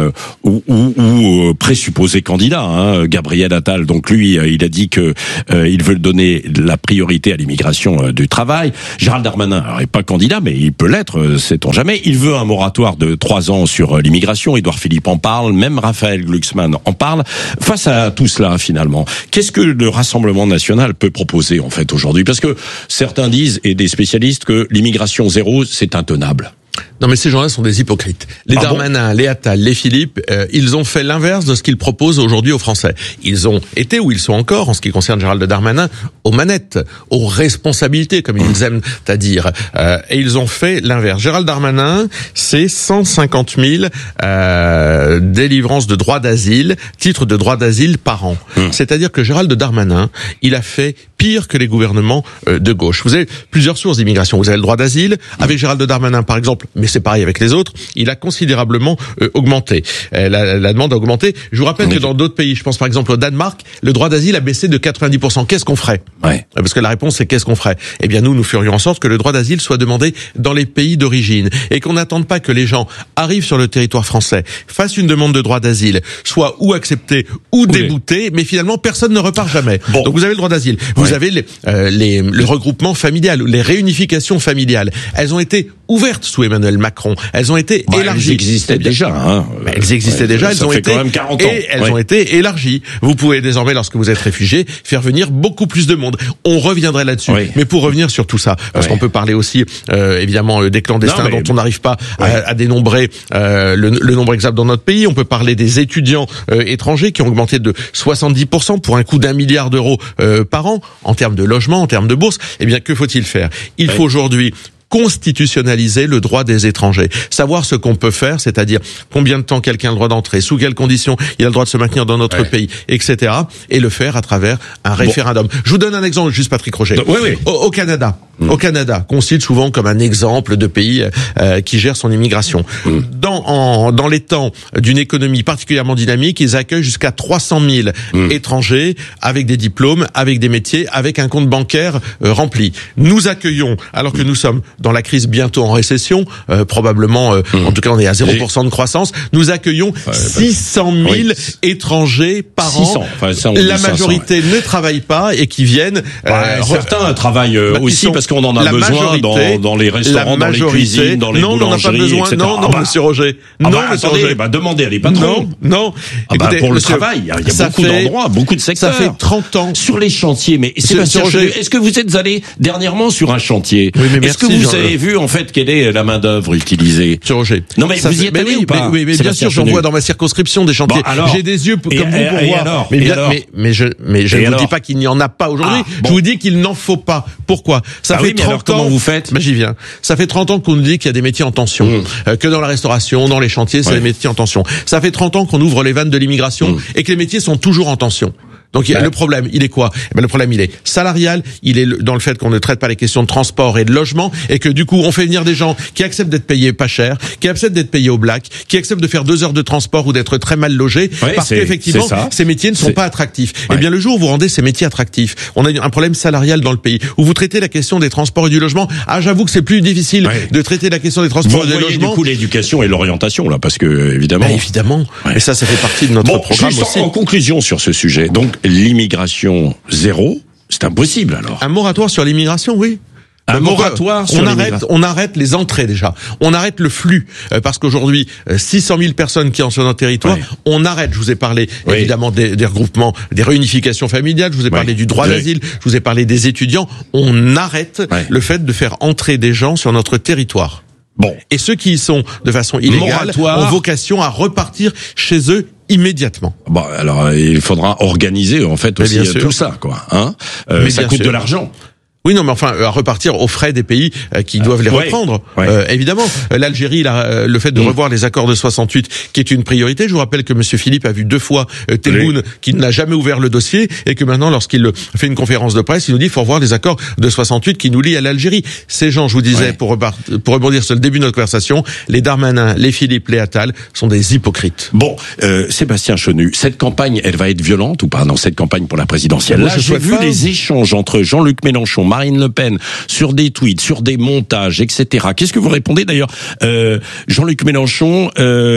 ou présupposés candidats. Gabriel Attal, donc lui, il a dit que il veut donner la priorité à l'immigration du travail. Gérald Darmanin, alors, il n'est pas candidat, mais il peut l'être, sait-on jamais. Il veut un moratoire de 3 ans sur l'immigration. Édouard Philippe en parle, même Raphaël Glucksmann en parle. Face à tout cela, finalement, qu'est-ce que le Rassemblement national peut proposer en fait aujourd'hui ? Parce que certains disent, et des spécialistes, que l'immigration zéro, c'est intenable. Non, mais ces gens-là sont des hypocrites. Les Darmanin, les Attal, les Philippe, ils ont fait l'inverse de ce qu'ils proposent aujourd'hui aux Français. Ils ont été, ou ils sont encore, en ce qui concerne Gérald Darmanin, aux manettes, aux responsabilités, comme ils aiment à dire. Et ils ont fait l'inverse. Gérald Darmanin, c'est 150 000 délivrances de droits d'asile, titres de droits d'asile par an. C'est-à-dire que Gérald Darmanin, il a fait pire que les gouvernements de gauche. Vous avez plusieurs sources d'immigration. Vous avez le droit d'asile. Avec Gérald Darmanin, par exemple, mais c'est pareil avec les autres, il a considérablement augmenté. La demande a augmenté. Je vous rappelle que dans d'autres pays, je pense par exemple au Danemark, le droit d'asile a baissé de 90%. Qu'est-ce qu'on ferait ? Parce que la réponse c'est qu'est-ce qu'on ferait ? Eh bien nous ferions en sorte que le droit d'asile soit demandé dans les pays d'origine et qu'on n'attende pas que les gens arrivent sur le territoire français, fassent une demande de droit d'asile, soient ou acceptés ou déboutés, mais finalement personne ne repart jamais. Donc vous avez le droit d'asile, vous avez le regroupement familial, les réunifications familiales. Elles ont été ouvertes sous Emmanuel Macron. Elles ont été élargies. Elles existaient déjà. Elles existaient déjà. Elles ont été quand même 40 ans. Et elles ont été élargies. Vous pouvez désormais, lorsque vous êtes réfugié, faire venir beaucoup plus de monde. On reviendrait là-dessus. Mais pour revenir sur tout ça, parce qu'on peut parler aussi, évidemment, des clandestins dont on n'arrive pas à dénombrer le nombre exact dans notre pays. On peut parler des étudiants étrangers qui ont augmenté de 70% pour un coût d'1 milliard d'euros par an en termes de logement, en termes de bourse. Eh bien, que faut-il faire ? Il faut aujourd'hui constitutionnaliser le droit des étrangers, savoir ce qu'on peut faire, c'est-à-dire combien de temps quelqu'un a le droit d'entrer, sous quelles conditions il a le droit de se maintenir dans notre pays, etc., et le faire à travers un référendum. Je vous donne un exemple, juste Patrick Roger. Au Canada, qu'on cite souvent comme un exemple de pays qui gère son immigration. Dans les temps d'une économie particulièrement dynamique, ils accueillent jusqu'à 300 000 étrangers avec des diplômes, avec des métiers, avec un compte bancaire rempli. Nous accueillons, alors que nous sommes dans la crise bientôt en récession, probablement, en tout cas on est à 0% de croissance, nous accueillons 600 000 étrangers par an. La majorité ne travaille pas et qui viennent... certains travaillent aussi parce qu'on en a besoin dans les restaurants, dans les cuisines, dans les boulangeries, etc. Non, monsieur Roger. Monsieur Roger. Demandez à les patrons. Non. Écoutez, pour le travail, il y a beaucoup d'endroits, beaucoup de secteurs. Ça fait 30 ans. Sur les chantiers, mais Sébastien Chenu, est-ce que vous êtes allé dernièrement sur un chantier ? Est-ce que vous avez vu en fait quelle est la main d'œuvre utilisée ? Monsieur Roger. Non mais vous y êtes allé ou pas ? Oui, bien sûr, j'en vois dans ma circonscription des chantiers. J'ai des yeux comme vous pour voir. Mais je ne vous dis pas qu'il n'y en a pas aujourd'hui. Je vous dis qu'il n'en faut pas. Pourquoi ? Ça fait 30 ans. Comment vous faites ? J'y viens. Ça fait 30 ans qu'on nous dit qu'il y a des métiers en tension, que dans la restauration, dans les chantiers, c'est des métiers en tension. Ça fait 30 ans qu'on ouvre les vannes de l'immigration et que les métiers sont toujours en tension. Donc le problème, il est quoi ? Le problème, il est salarial, il est dans le fait qu'on ne traite pas les questions de transport et de logement, et que du coup, on fait venir des gens qui acceptent d'être payés pas cher, qui acceptent d'être payés au black, qui acceptent de faire 2 heures de transport ou d'être très mal logés, parce qu'effectivement, ces métiers ne sont pas attractifs. Eh bien, le jour où vous rendez ces métiers attractifs, on a un problème salarial dans le pays, où vous traitez la question des transports et du logement. J'avoue que c'est plus difficile de traiter la question des transports et du logement. Du coup, l'éducation et l'orientation, là, parce que, évidemment. Évidemment. Et ça fait partie de notre programme aussi. En conclusion sur ce sujet, donc, l'immigration zéro, c'est impossible alors. Un moratoire sur l'immigration, oui. Un moratoire sur on arrête les entrées déjà. On arrête le flux parce qu'aujourd'hui 600 000 personnes qui entrent sur notre territoire. Ouais. On arrête. Je vous ai parlé évidemment des regroupements, des réunifications familiales. Je vous ai parlé du droit d'asile. Je vous ai parlé des étudiants. On arrête le fait de faire entrer des gens sur notre territoire. Bon. Et ceux qui y sont de façon illégale ont vocation à repartir chez eux immédiatement. Bon, alors il faudra organiser en fait aussi tout ça, quoi. Hein ça coûte de l'argent. Oui, non, mais enfin, à repartir aux frais des pays qui doivent les reprendre. Évidemment, l'Algérie, le fait de revoir les accords de 68, qui est une priorité. Je vous rappelle que Monsieur Philippe a vu 2 fois Tebboune, qui n'a jamais ouvert le dossier, et que maintenant, lorsqu'il fait une conférence de presse, il nous dit qu'il faut revoir les accords de 68 qui nous lient à l'Algérie. Ces gens, je vous disais, pour rebondir sur le début de notre conversation, les Darmanin, les Philippe, les Attal, sont des hypocrites. Bon, Sébastien Chenu, cette campagne, elle va être violente ou pas dans cette campagne pour la présidentielle? Là, j'ai vu les échanges entre Jean-Luc Mélenchon, Marine Le Pen, sur des tweets, sur des montages, etc. Qu'est-ce que vous répondez d'ailleurs? Jean-Luc Mélenchon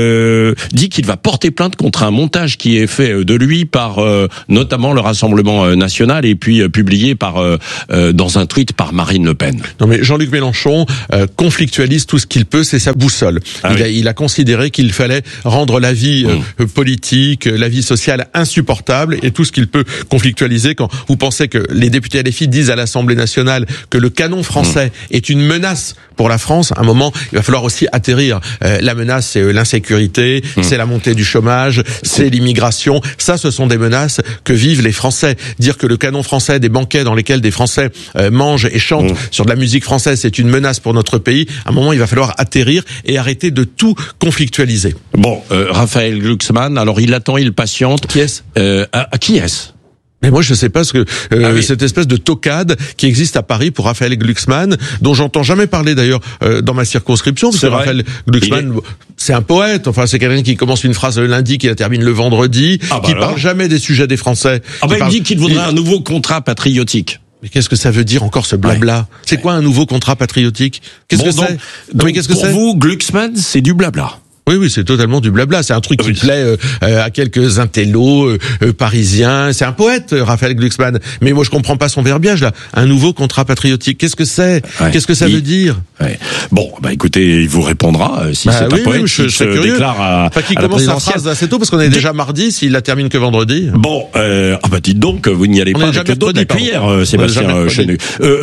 dit qu'il va porter plainte contre un montage qui est fait de lui par notamment le Rassemblement national et puis publié dans un tweet par Marine Le Pen. Non mais Jean-Luc Mélenchon conflictualise tout ce qu'il peut, c'est sa boussole. Il a considéré qu'il fallait rendre la vie politique, la vie sociale insupportable, et tout ce qu'il peut conflictualiser. Quand vous pensez que les députés LFI disent à l'Assemblée nationale que le canon français est une menace pour la France, à un moment, il va falloir aussi atterrir. La menace, c'est l'insécurité, c'est la montée du chômage, c'est l'immigration. Ça, ce sont des menaces que vivent les Français. Dire que le canon français, des banquets dans lesquels des Français mangent et chantent sur de la musique française, c'est une menace pour notre pays, à un moment, il va falloir atterrir et arrêter de tout conflictualiser. Bon, Raphaël Glucksmann, alors il attend, il patiente. Qui est-ce? Qui est-ce? Mais moi, je sais pas ce que cette espèce de tocade qui existe à Paris pour Raphaël Glucksmann, dont j'entends jamais parler d'ailleurs dans ma circonscription, parce que Raphaël Glucksmann, c'est un poète. Enfin, c'est quelqu'un qui commence une phrase le lundi, qui la termine le vendredi, qui parle jamais des sujets des Français. Il dit qu'il voudrait un nouveau contrat patriotique. Mais qu'est-ce que ça veut dire encore ce blabla? C'est quoi un nouveau contrat patriotique? Qu'est-ce que c'est? Donc, qu'est-ce que c'est? Pour vous, Glucksmann, c'est du blabla. Oui, c'est totalement du blabla. C'est un truc qui plaît à quelques intellos parisiens. C'est un poète, Raphaël Glucksmann. Mais moi, je comprends pas son verbiage là. Un nouveau contrat patriotique. Qu'est-ce que c'est? Qu'est-ce que ça veut dire? Bon, écoutez, il vous répondra si c'est un poète qui se déclare à qui commence sa phrase assez tôt, parce qu'on est déjà mardi. S'il la termine que vendredi. Bon, dites donc, vous n'y allez pas avec le dos depuis hier, Sébastien Chenu.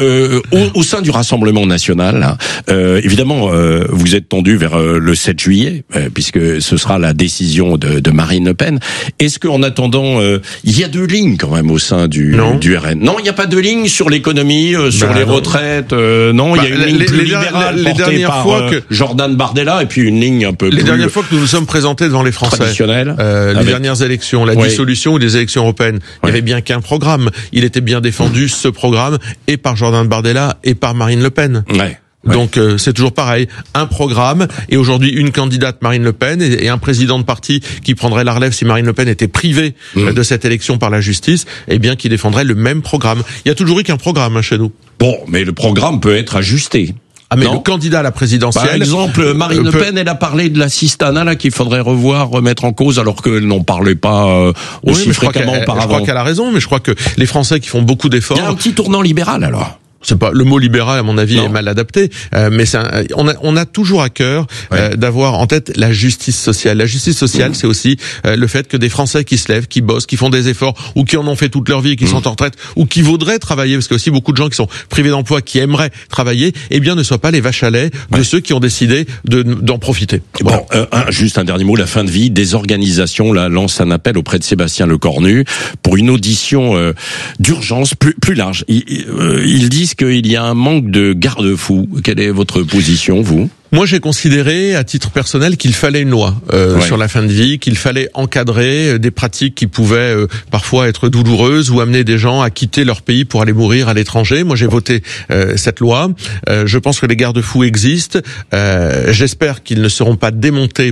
Au sein du Rassemblement national, évidemment, vous êtes tendu vers le 7 juillet. Puisque ce sera la décision de Marine Le Pen. Est-ce qu'en attendant, il y a 2 lignes quand même au sein du RN? Non, il n'y a pas 2 lignes sur l'économie, sur les retraites. Non, il y a une ligne plus libérale portée par Jordan Bardella, et puis une ligne un peu plus... Les dernières fois que nous nous sommes présentés devant les Français, les dernières élections, la dissolution ou les élections européennes, il n'y avait bien qu'un programme. Il était bien défendu, ce programme, et par Jordan Bardella et par Marine Le Pen. Donc c'est toujours pareil, un programme, et aujourd'hui une candidate, Marine Le Pen, et un président de parti qui prendrait la relève si Marine Le Pen était privée de cette élection par la justice, et bien qui défendrait le même programme. Il y a toujours eu qu'un programme chez nous. Bon, mais le programme peut être ajusté. Mais le candidat à la présidentielle... Par exemple, Marine Le Pen, elle a parlé de la Sistana, là, qu'il faudrait remettre en cause, alors qu'elle n'en parlait pas aussi fréquemment auparavant. Je crois qu'elle a raison, mais je crois que les Français qui font beaucoup d'efforts... Il y a un petit tournant libéral, alors. C'est pas le mot libéral, à mon avis, est mal adapté, mais on a toujours à cœur d'avoir en tête la justice sociale. La justice sociale, c'est aussi le fait que des Français qui se lèvent, qui bossent, qui font des efforts, ou qui en ont fait toute leur vie, qui sont en retraite, ou qui voudraient travailler, parce qu'il y a aussi beaucoup de gens qui sont privés d'emploi, qui aimeraient travailler, eh bien ne soient pas les vaches à lait de ceux qui ont décidé d'en profiter. Bon, juste un dernier mot, la fin de vie des organisations lance un appel auprès de Sébastien Lecornu pour une audition d'urgence plus large. Ils disent qu'il y a un manque de garde-fous. Quelle est votre position, vous ? Moi, j'ai considéré, à titre personnel, qu'il fallait une loi sur la fin de vie, qu'il fallait encadrer des pratiques qui pouvaient parfois être douloureuses ou amener des gens à quitter leur pays pour aller mourir à l'étranger. Moi, j'ai voté cette loi. Je pense que les garde-fous existent. J'espère qu'ils ne seront pas démontés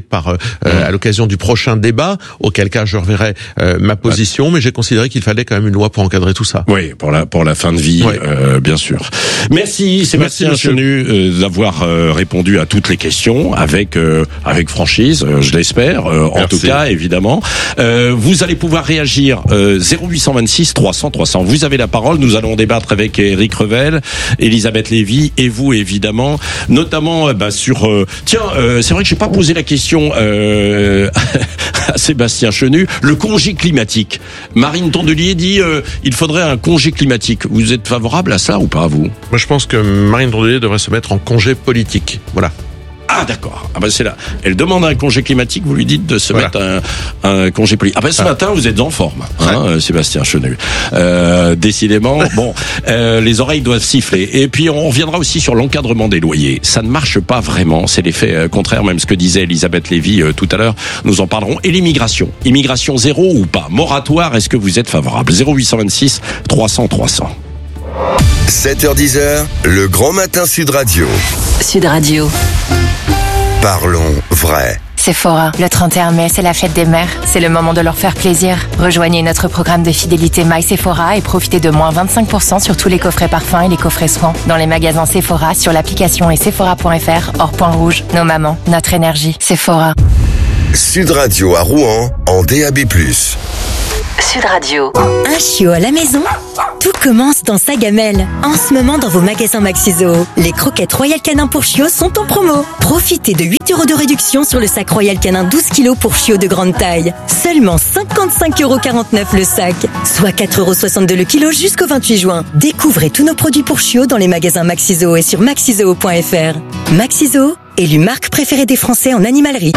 à l'occasion du prochain débat, auquel cas je reverrai ma position. Mais j'ai considéré qu'il fallait quand même une loi pour encadrer tout ça. Oui, pour la fin de vie, bien sûr. Merci Sébastien Chenu d'avoir répondu à toutes les questions avec franchise, je l'espère, en tout cas, évidemment. Vous allez pouvoir réagir 0826 300 300. Vous avez la parole. Nous allons débattre avec Éric Revel, Elisabeth Lévy et vous, évidemment, notamment sur... c'est vrai que j'ai pas posé la question à Sébastien Chenu. Le congé climatique. Marine Tondelier dit il faudrait un congé climatique. Vous êtes favorable à ça ou pas, vous? Moi, je pense que Marine Tondelier devrait se mettre en congé politique. Voilà. Ah, d'accord. Ah ben c'est là. Elle demande un congé climatique, vous lui dites de se mettre un congé politique. Après ce matin, vous êtes en forme, Sébastien Chenu. Décidément, bon, les oreilles doivent siffler. Et puis on reviendra aussi sur l'encadrement des loyers. Ça ne marche pas vraiment. C'est l'effet contraire, même ce que disait Elisabeth Lévy tout à l'heure. Nous en parlerons. Et l'immigration. Immigration zéro ou pas? Moratoire, est-ce que vous êtes favorable? 0826 300 300. 7h10, le grand matin Sud Radio. Sud Radio. Parlons vrai. Sephora, le 31 mai, c'est la fête des mères. C'est le moment de leur faire plaisir. Rejoignez notre programme de fidélité My Sephora et profitez de moins 25% sur tous les coffrets parfums et les coffrets soins. Dans les magasins Sephora, sur l'application et sephora.fr, hors point rouge. Nos mamans, notre énergie. Sephora. Sud Radio à Rouen, en DAB+. Sud Radio. Un chiot à la maison? Tout commence dans sa gamelle. En ce moment, dans vos magasins Maxiso, les croquettes Royal Canin pour chiots sont en promo. Profitez de 8 € de réduction sur le sac Royal Canin 12 kg pour chiots de grande taille. Seulement 55,49 € le sac, soit 4,62 € le kilo jusqu'au 28 juin. Découvrez tous nos produits pour chiots dans les magasins Maxiso et sur maxizoo.fr. Maxiso, élu marque préférée des Français en animalerie.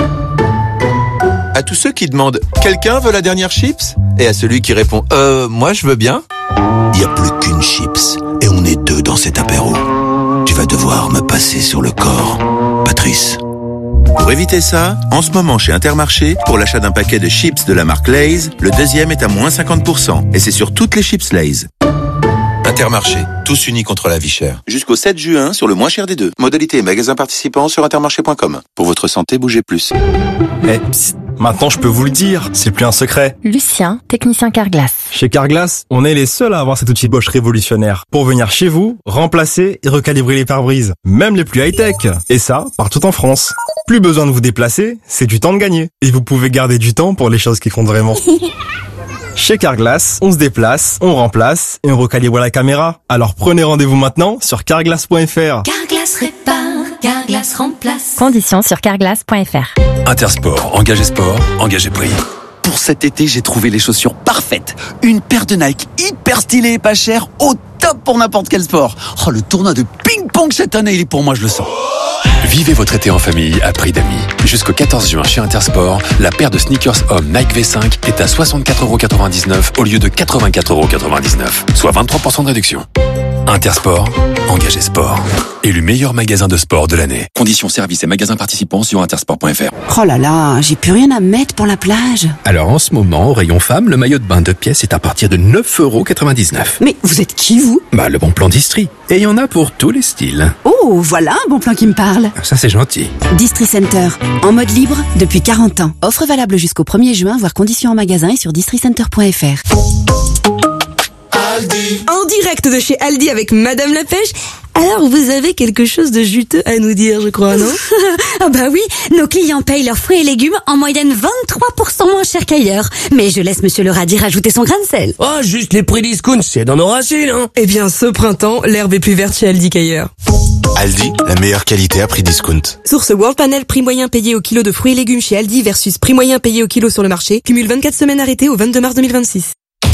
À tous ceux qui demandent « Quelqu'un veut la dernière chips ?» et à celui qui répond « Moi je veux bien », il n'y a plus qu'une chips et on est deux dans cet apéro. Tu vas devoir me passer sur le corps, Patrice. Pour éviter ça, en ce moment chez Intermarché, pour l'achat d'un paquet de chips de la marque Lay's, le deuxième est à moins 50%. Et c'est sur toutes les chips Lay's. Intermarché, tous unis contre la vie chère. Jusqu'au 7 juin sur le moins cher des deux. Modalité et magasins participants sur intermarché.com. Pour votre santé, bougez plus. Maintenant, je peux vous le dire, c'est plus un secret. Lucien, technicien Carglass. Chez Carglass, on est les seuls à avoir cet outil Bosch révolutionnaire pour venir chez vous, remplacer et recalibrer les pare-brises, même les plus high-tech. Et ça, partout en France. Plus besoin de vous déplacer, c'est du temps de gagner. Et vous pouvez garder du temps pour les choses qui comptent vraiment. Chez Carglass, on se déplace, on remplace et on recalibre la caméra. Alors prenez rendez-vous maintenant sur carglass.fr. Carglass répare, Carglass remplace. Conditions sur carglass.fr. Intersport, engagé sport, engagé prix. Pour cet été, j'ai trouvé les chaussures parfaites. Une paire de Nike hyper stylée et pas chère, au top pour n'importe quel sport. Oh, le tournoi de ping-pong cette année, il est pour moi, je le sens. Vivez votre été en famille à prix d'amis. Jusqu'au 14 juin chez Intersport, la paire de sneakers homme Nike V5 est à 64,99 € au lieu de 84,99 €, soit 23% de réduction. Intersport, engagé sport. Élu meilleur magasin de sport de l'année. Conditions, services et magasins participants sur intersport.fr. Oh là là, j'ai plus rien à mettre pour la plage. Alors en ce moment, au rayon femme, le maillot de bain 2 pièces est à partir de 9,99 €. Mais vous êtes qui, vous? Le bon plan d'Istrie. Et il y en a pour tous les styles. Oh, voilà un bon plan qui me parle. Ça, c'est gentil. Distri Center, en mode libre depuis 40 ans. Offre valable jusqu'au 1er juin, voir conditions en magasin et sur districenter.fr. Aldi. En direct de chez Aldi avec Madame la Pêche. Alors, vous avez quelque chose de juteux à nous dire, je crois, non? Ah bah oui, nos clients payent leurs fruits et légumes en moyenne 23% moins cher qu'ailleurs. Mais je laisse Monsieur le radis rajouter son grain de sel. Oh, juste les prix discount, c'est dans nos racines, hein. Eh bien, ce printemps, l'herbe est plus verte chez Aldi qu'ailleurs. Aldi, la meilleure qualité à prix discount. Source World Panel, prix moyen payé au kilo de fruits et légumes chez Aldi versus prix moyen payé au kilo sur le marché. Cumule 24 semaines arrêtées au 22 mars 2026.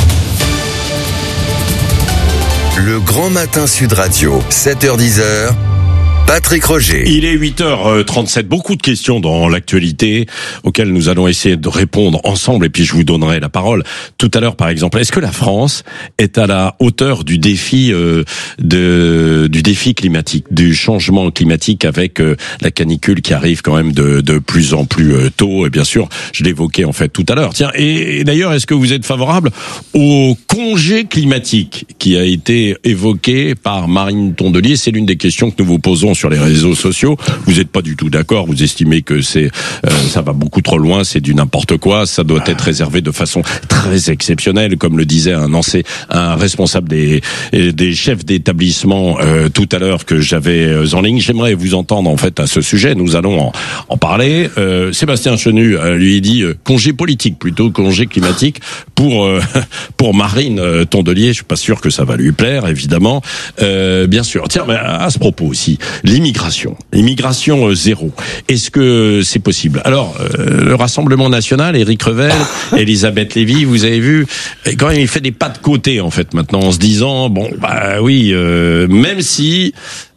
Le grand matin Sud Radio, 7h10, Patrick Roger. Il est 8h37. Beaucoup de questions dans l'actualité auxquelles nous allons essayer de répondre ensemble et puis je vous donnerai la parole tout à l'heure. Par exemple, est-ce que la France est à la hauteur du défi du défi climatique, du changement climatique avec la canicule qui arrive quand même de plus en plus tôt et bien sûr, je l'évoquais en fait tout à l'heure. Tiens, et d'ailleurs, est-ce que vous êtes favorable au congé climatique qui a été évoqué par Marine Tondelier? C'est l'une des questions que nous vous posons sur les réseaux sociaux. Vous n'êtes pas du tout d'accord. Vous estimez que ça va beaucoup trop loin, c'est du n'importe quoi. Ça doit être réservé de façon très exceptionnelle, comme le disait un responsable des chefs d'établissement tout à l'heure que j'avais en ligne. J'aimerais vous entendre en fait à ce sujet. Nous allons en parler. Sébastien Chenu lui dit congé politique plutôt congé climatique pour Marine Tondelier. Je suis pas sûr que ça va lui plaire, évidemment. Bien sûr. Tiens, mais à ce propos aussi, l'immigration zéro. Est-ce que c'est possible? Alors, le Rassemblement national, Éric Revel, Elisabeth Lévy, vous avez vu, quand même, il fait des pas de côté en fait maintenant, en se disant bon, bah oui, même si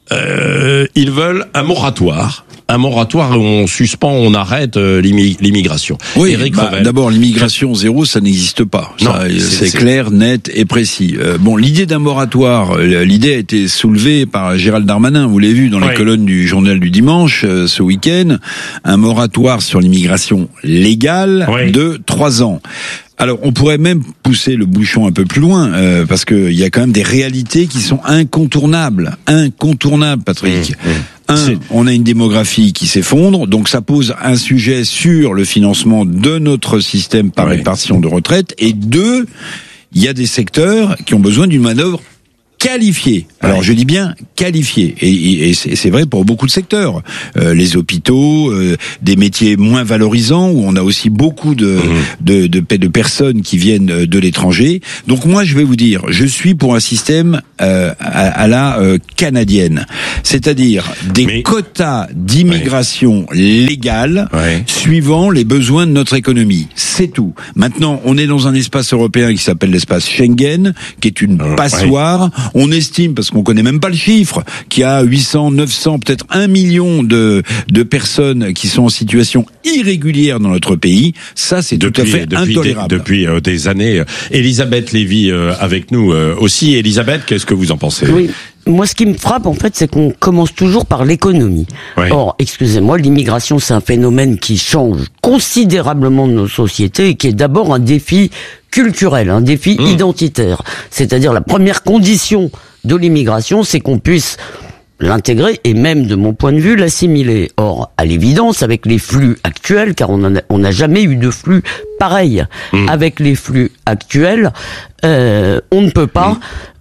ils veulent un moratoire où on suspend, on arrête l'immigration. Oui, d'abord l'immigration zéro, ça n'existe pas. Non, ça, c'est clair, net et précis. Bon, l'idée d'un moratoire, l'idée a été soulevée par Gérald Darmanin, vous l'avez vu dans les colonnes du journal du dimanche ce week-end, un moratoire sur l'immigration légale de 3 ans. Alors, on pourrait même pousser le bouchon un peu plus loin, parce que il y a quand même des réalités qui sont incontournables, Patrick. On a une démographie qui s'effondre, donc ça pose un sujet sur le financement de notre système par répartition de retraite. Et 2, il y a des secteurs qui ont besoin d'une manœuvre qualifié. Alors je dis bien qualifié, et c'est vrai pour beaucoup de secteurs, les hôpitaux, des métiers moins valorisants où on a aussi beaucoup de personnes qui viennent de l'étranger. Donc moi je vais vous dire, je suis pour un système à la canadienne, c'est-à-dire des quotas d'immigration légale suivant les besoins de notre économie. C'est tout. Maintenant, on est dans un espace européen qui s'appelle l'espace Schengen, qui est une passoire. On estime, parce qu'on connaît même pas le chiffre, qu'il y a 800, 900, peut-être 1 million de personnes qui sont en situation irrégulière dans notre pays. Ça, c'est tout à fait intolérable. Depuis des années. Elisabeth Lévy avec nous aussi. Elisabeth, qu'est-ce que vous en pensez? Oui. Moi, ce qui me frappe, en fait, c'est qu'on commence toujours par l'économie. Or, excusez-moi, l'immigration, c'est un phénomène qui change considérablement nos sociétés et qui est d'abord un défi culturel, un défi identitaire. C'est-à-dire, la première condition de l'immigration, c'est qu'on puisse l'intégrer et même, de mon point de vue, l'assimiler. Or, à l'évidence, avec les flux actuels, car on n'a jamais eu de flux pareil, avec les flux actuels, on ne peut pas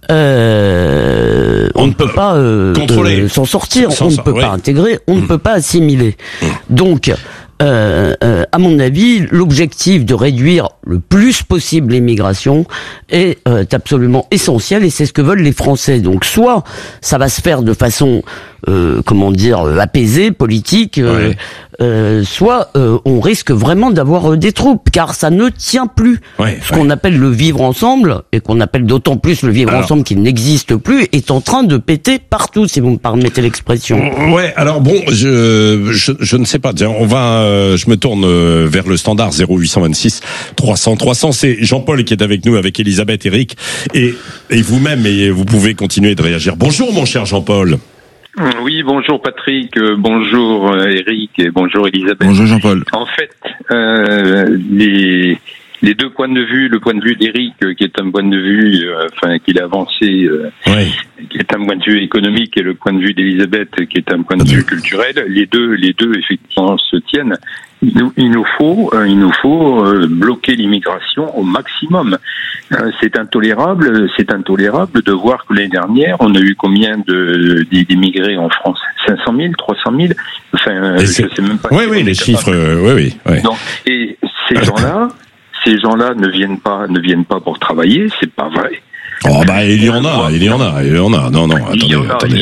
contrôler, s'en sortir, on ne peut pas intégrer, on ne peut pas assimiler. Donc, à mon avis, l'objectif de réduire le plus possible l'immigration est absolument essentiel, et c'est ce que veulent les Français. Donc, soit ça va se faire de façon apaisée, politique, soit on risque vraiment d'avoir des troupes, car ça ne tient plus. Ce qu'on appelle le vivre ensemble, et qu'on appelle d'autant plus le vivre ensemble qui n'existe plus, est en train de péter partout, si vous me permettez l'expression. Ouais, alors bon, je ne sais pas. Je me tourne vers le standard 0826 300 300. C'est Jean-Paul qui est avec nous, avec Elisabeth, Eric, et vous-même, et vous pouvez continuer de réagir. Bonjour mon cher Jean-Paul. Oui, bonjour Patrick, bonjour Eric et bonjour Elisabeth. Bonjour Jean-Paul. En fait, les deux points de vue, le point de vue d'Eric qui est un point de vue, qu'il a avancé, qui est un point de vue économique, et le point de vue d'Elisabeth qui est un point de vue culturel, les deux effectivement se tiennent. Il nous faut bloquer l'immigration au maximum. C'est intolérable de voir que l'année dernière, on a eu combien d'immigrés en France? 500 000, 300 000? Enfin, je sais même pas. Oui, les chiffres, oui. Donc, et ces gens-là ne viennent pas pour travailler, c'est pas vrai. Oh il y en a. Non, attendez.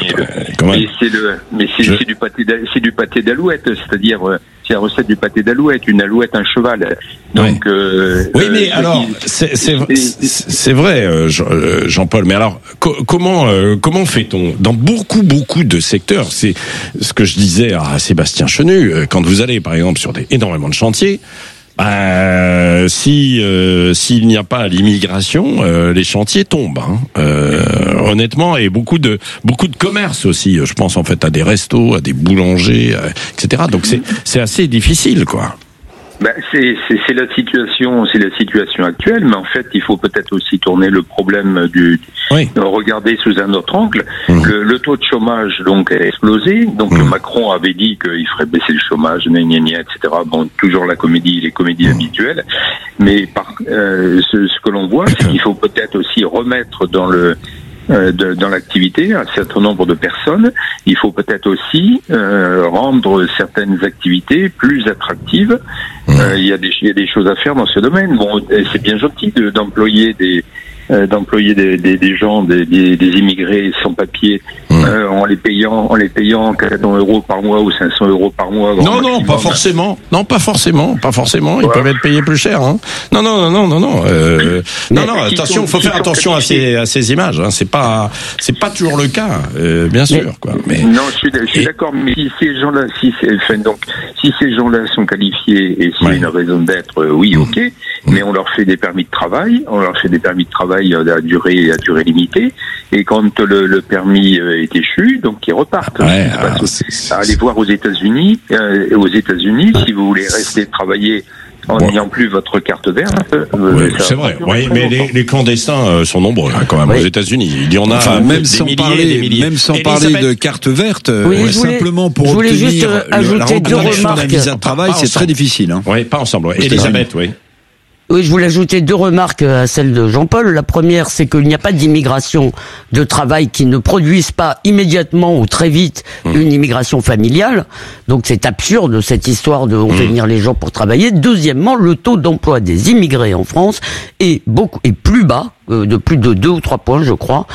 Mais c'est du pâté d'alouette, c'est-à-dire c'est la recette du pâté d'alouette, une alouette, un cheval. Donc oui, mais alors c'est vrai, Jean-Paul. Mais alors comment fait-on dans beaucoup de secteurs? C'est ce que je disais à Sébastien Chenu, quand vous allez par exemple sur énormément de chantiers. S'il n'y a pas l'immigration, les chantiers tombent, honnêtement, et beaucoup de commerces aussi. Je pense en fait à des restos, à des boulangers, etc. Donc c'est assez difficile, quoi. C'est la situation actuelle, mais en fait, il faut peut-être aussi tourner le problème regarder sous un autre angle. Le taux de chômage, donc, a explosé. Donc, Macron avait dit qu'il ferait baisser le chômage, etc. Bon, toujours les comédies habituelles. Mais ce que l'on voit, c'est qu'il faut peut-être aussi remettre dans l'activité un certain nombre de personnes. Il faut peut-être aussi rendre certaines activités plus attractives. Il y a des choses à faire dans ce domaine. Bon, c'est bien gentil d'employer des gens, des immigrés sans papier, en les payant 400 euros par mois ou 500 euros par mois. Non, pas forcément. Pas forcément. Ils peuvent être payés plus cher, hein. Non. Attention, faut faire attention à ces images, hein. C'est pas toujours le cas, bien sûr, quoi. Mais... Non, je suis d'accord, mais si ces gens-là, si ces gens-là sont qualifiés et s'il y a une raison d'être, ok. Mais on leur fait des permis de travail, à durée limitée, et quand le permis est échu, donc ils repartent. Allez voir aux États-Unis, si vous voulez rester travailler en n'ayant plus votre carte verte. C'est vrai. Oui, mais les clandestins sont nombreux, hein, quand même, aux États-Unis. Il y en a même sans parler de carte verte, simplement pour obtenir la reconnaissance d'un visa de travail, c'est très difficile. Hein. Oui, pas ensemble. Elisabeth, oui. Oui, je voulais ajouter 2 remarques à celle de Jean-Paul. La première, c'est qu'il n'y a pas d'immigration de travail qui ne produise pas immédiatement ou très vite une immigration familiale. Donc c'est absurde, cette histoire de on fait venir les gens pour travailler. Deuxièmement, le taux d'emploi des immigrés en France est plus bas, de plus de 2 ou 3 points, je crois,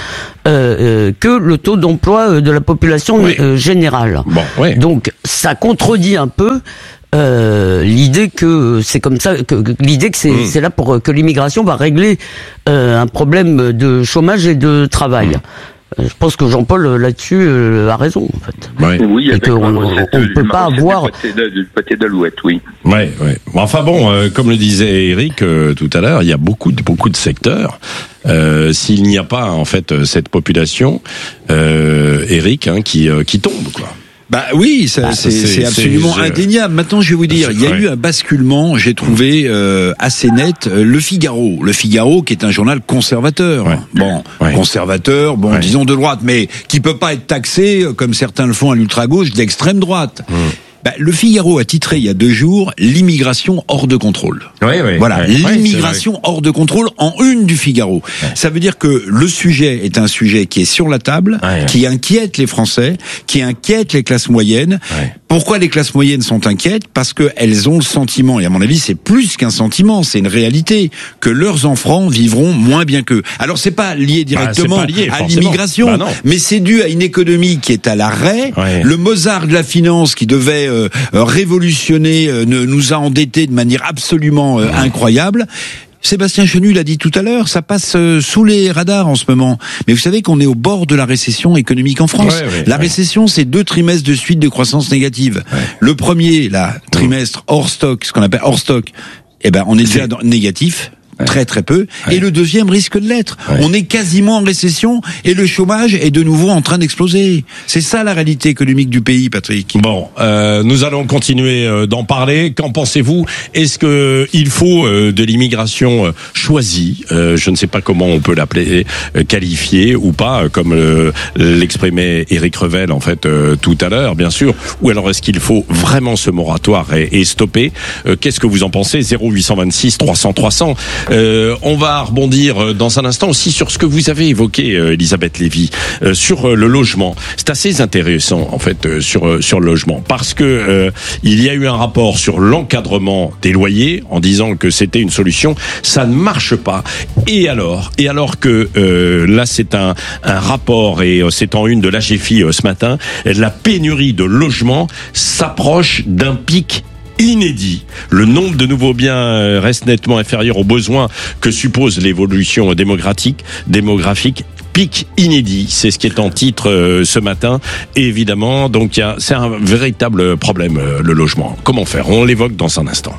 que le taux d'emploi de la population générale. Donc ça contredit un peu l'idée que c'est comme ça, c'est là pour que l'immigration va régler un problème de chômage et de travail. Je pense que Jean-Paul là-dessus a raison, en fait. Oui, et qu'on ne peut pas avoir du pâté d'alouette, oui. Enfin bon, comme le disait Eric tout à l'heure, il y a beaucoup de secteurs. S'il n'y a pas en fait cette population, Eric, qui tombe, quoi. Oui, c'est absolument indéniable. Maintenant, je vais vous dire, il y a eu un basculement, j'ai trouvé assez net. Le Figaro, qui est un journal conservateur. Conservateur, disons de droite, mais qui peut pas être taxé comme certains le font à l'ultra-gauche d'extrême droite. Le Figaro a titré il y a 2 jours l'immigration hors de contrôle. L'immigration hors de contrôle en une du Figaro. Ça veut dire que le sujet est un sujet qui est sur la table, qui inquiète les Français, qui inquiète les classes moyennes. Pourquoi les classes moyennes sont inquiètes? Parce qu'elles ont le sentiment, et à mon avis c'est plus qu'un sentiment, c'est une réalité, que leurs enfants vivront moins bien qu'eux. Alors c'est pas lié directement à l'immigration, mais c'est dû à une économie qui est à l'arrêt. Le Mozart de la finance qui devait révolutionner nous a endettés de manière absolument incroyable. Sébastien Chenu l'a dit tout à l'heure, ça passe sous les radars en ce moment. Mais vous savez qu'on est au bord de la récession économique en France. La récession, c'est 2 trimestres de suite de croissance négative. Le premier, trimestre hors stock, ce qu'on appelle hors stock, on est déjà négatif. Très très peu. Et le deuxième risque de l'être. On est quasiment en récession et le chômage est de nouveau en train d'exploser. C'est ça la réalité économique du pays, Patrick. Bon, nous allons continuer d'en parler. Qu'en pensez-vous? Est-ce que il faut de l'immigration choisie? Je ne sais pas comment on peut l'appeler, qualifiée ou pas, comme l'exprimait Éric Revel en fait tout à l'heure, bien sûr. Ou alors est-ce qu'il faut vraiment ce moratoire et stopper? Qu'est-ce que vous en pensez? 0826 300 300. On va rebondir dans un instant aussi sur ce que vous avez évoqué, Elisabeth Lévy, sur le logement. C'est assez intéressant en fait sur le logement parce que il y a eu un rapport sur l'encadrement des loyers en disant que c'était une solution. Ça ne marche pas. Et alors que là c'est un rapport et c'est en une de l'AGFI ce matin, la pénurie de logements s'approche d'un pic inédit. Le nombre de nouveaux biens reste nettement inférieur aux besoins que suppose l'évolution démographique. Pic inédit, c'est ce qui est en titre ce matin. Et évidemment, donc c'est un véritable problème, le logement. Comment faire? On l'évoque dans un instant.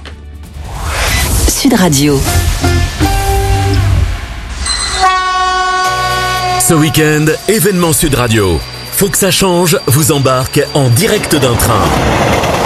Sud Radio. Ce week-end, événement Sud Radio. Faut que ça change vous embarque en direct d'un train.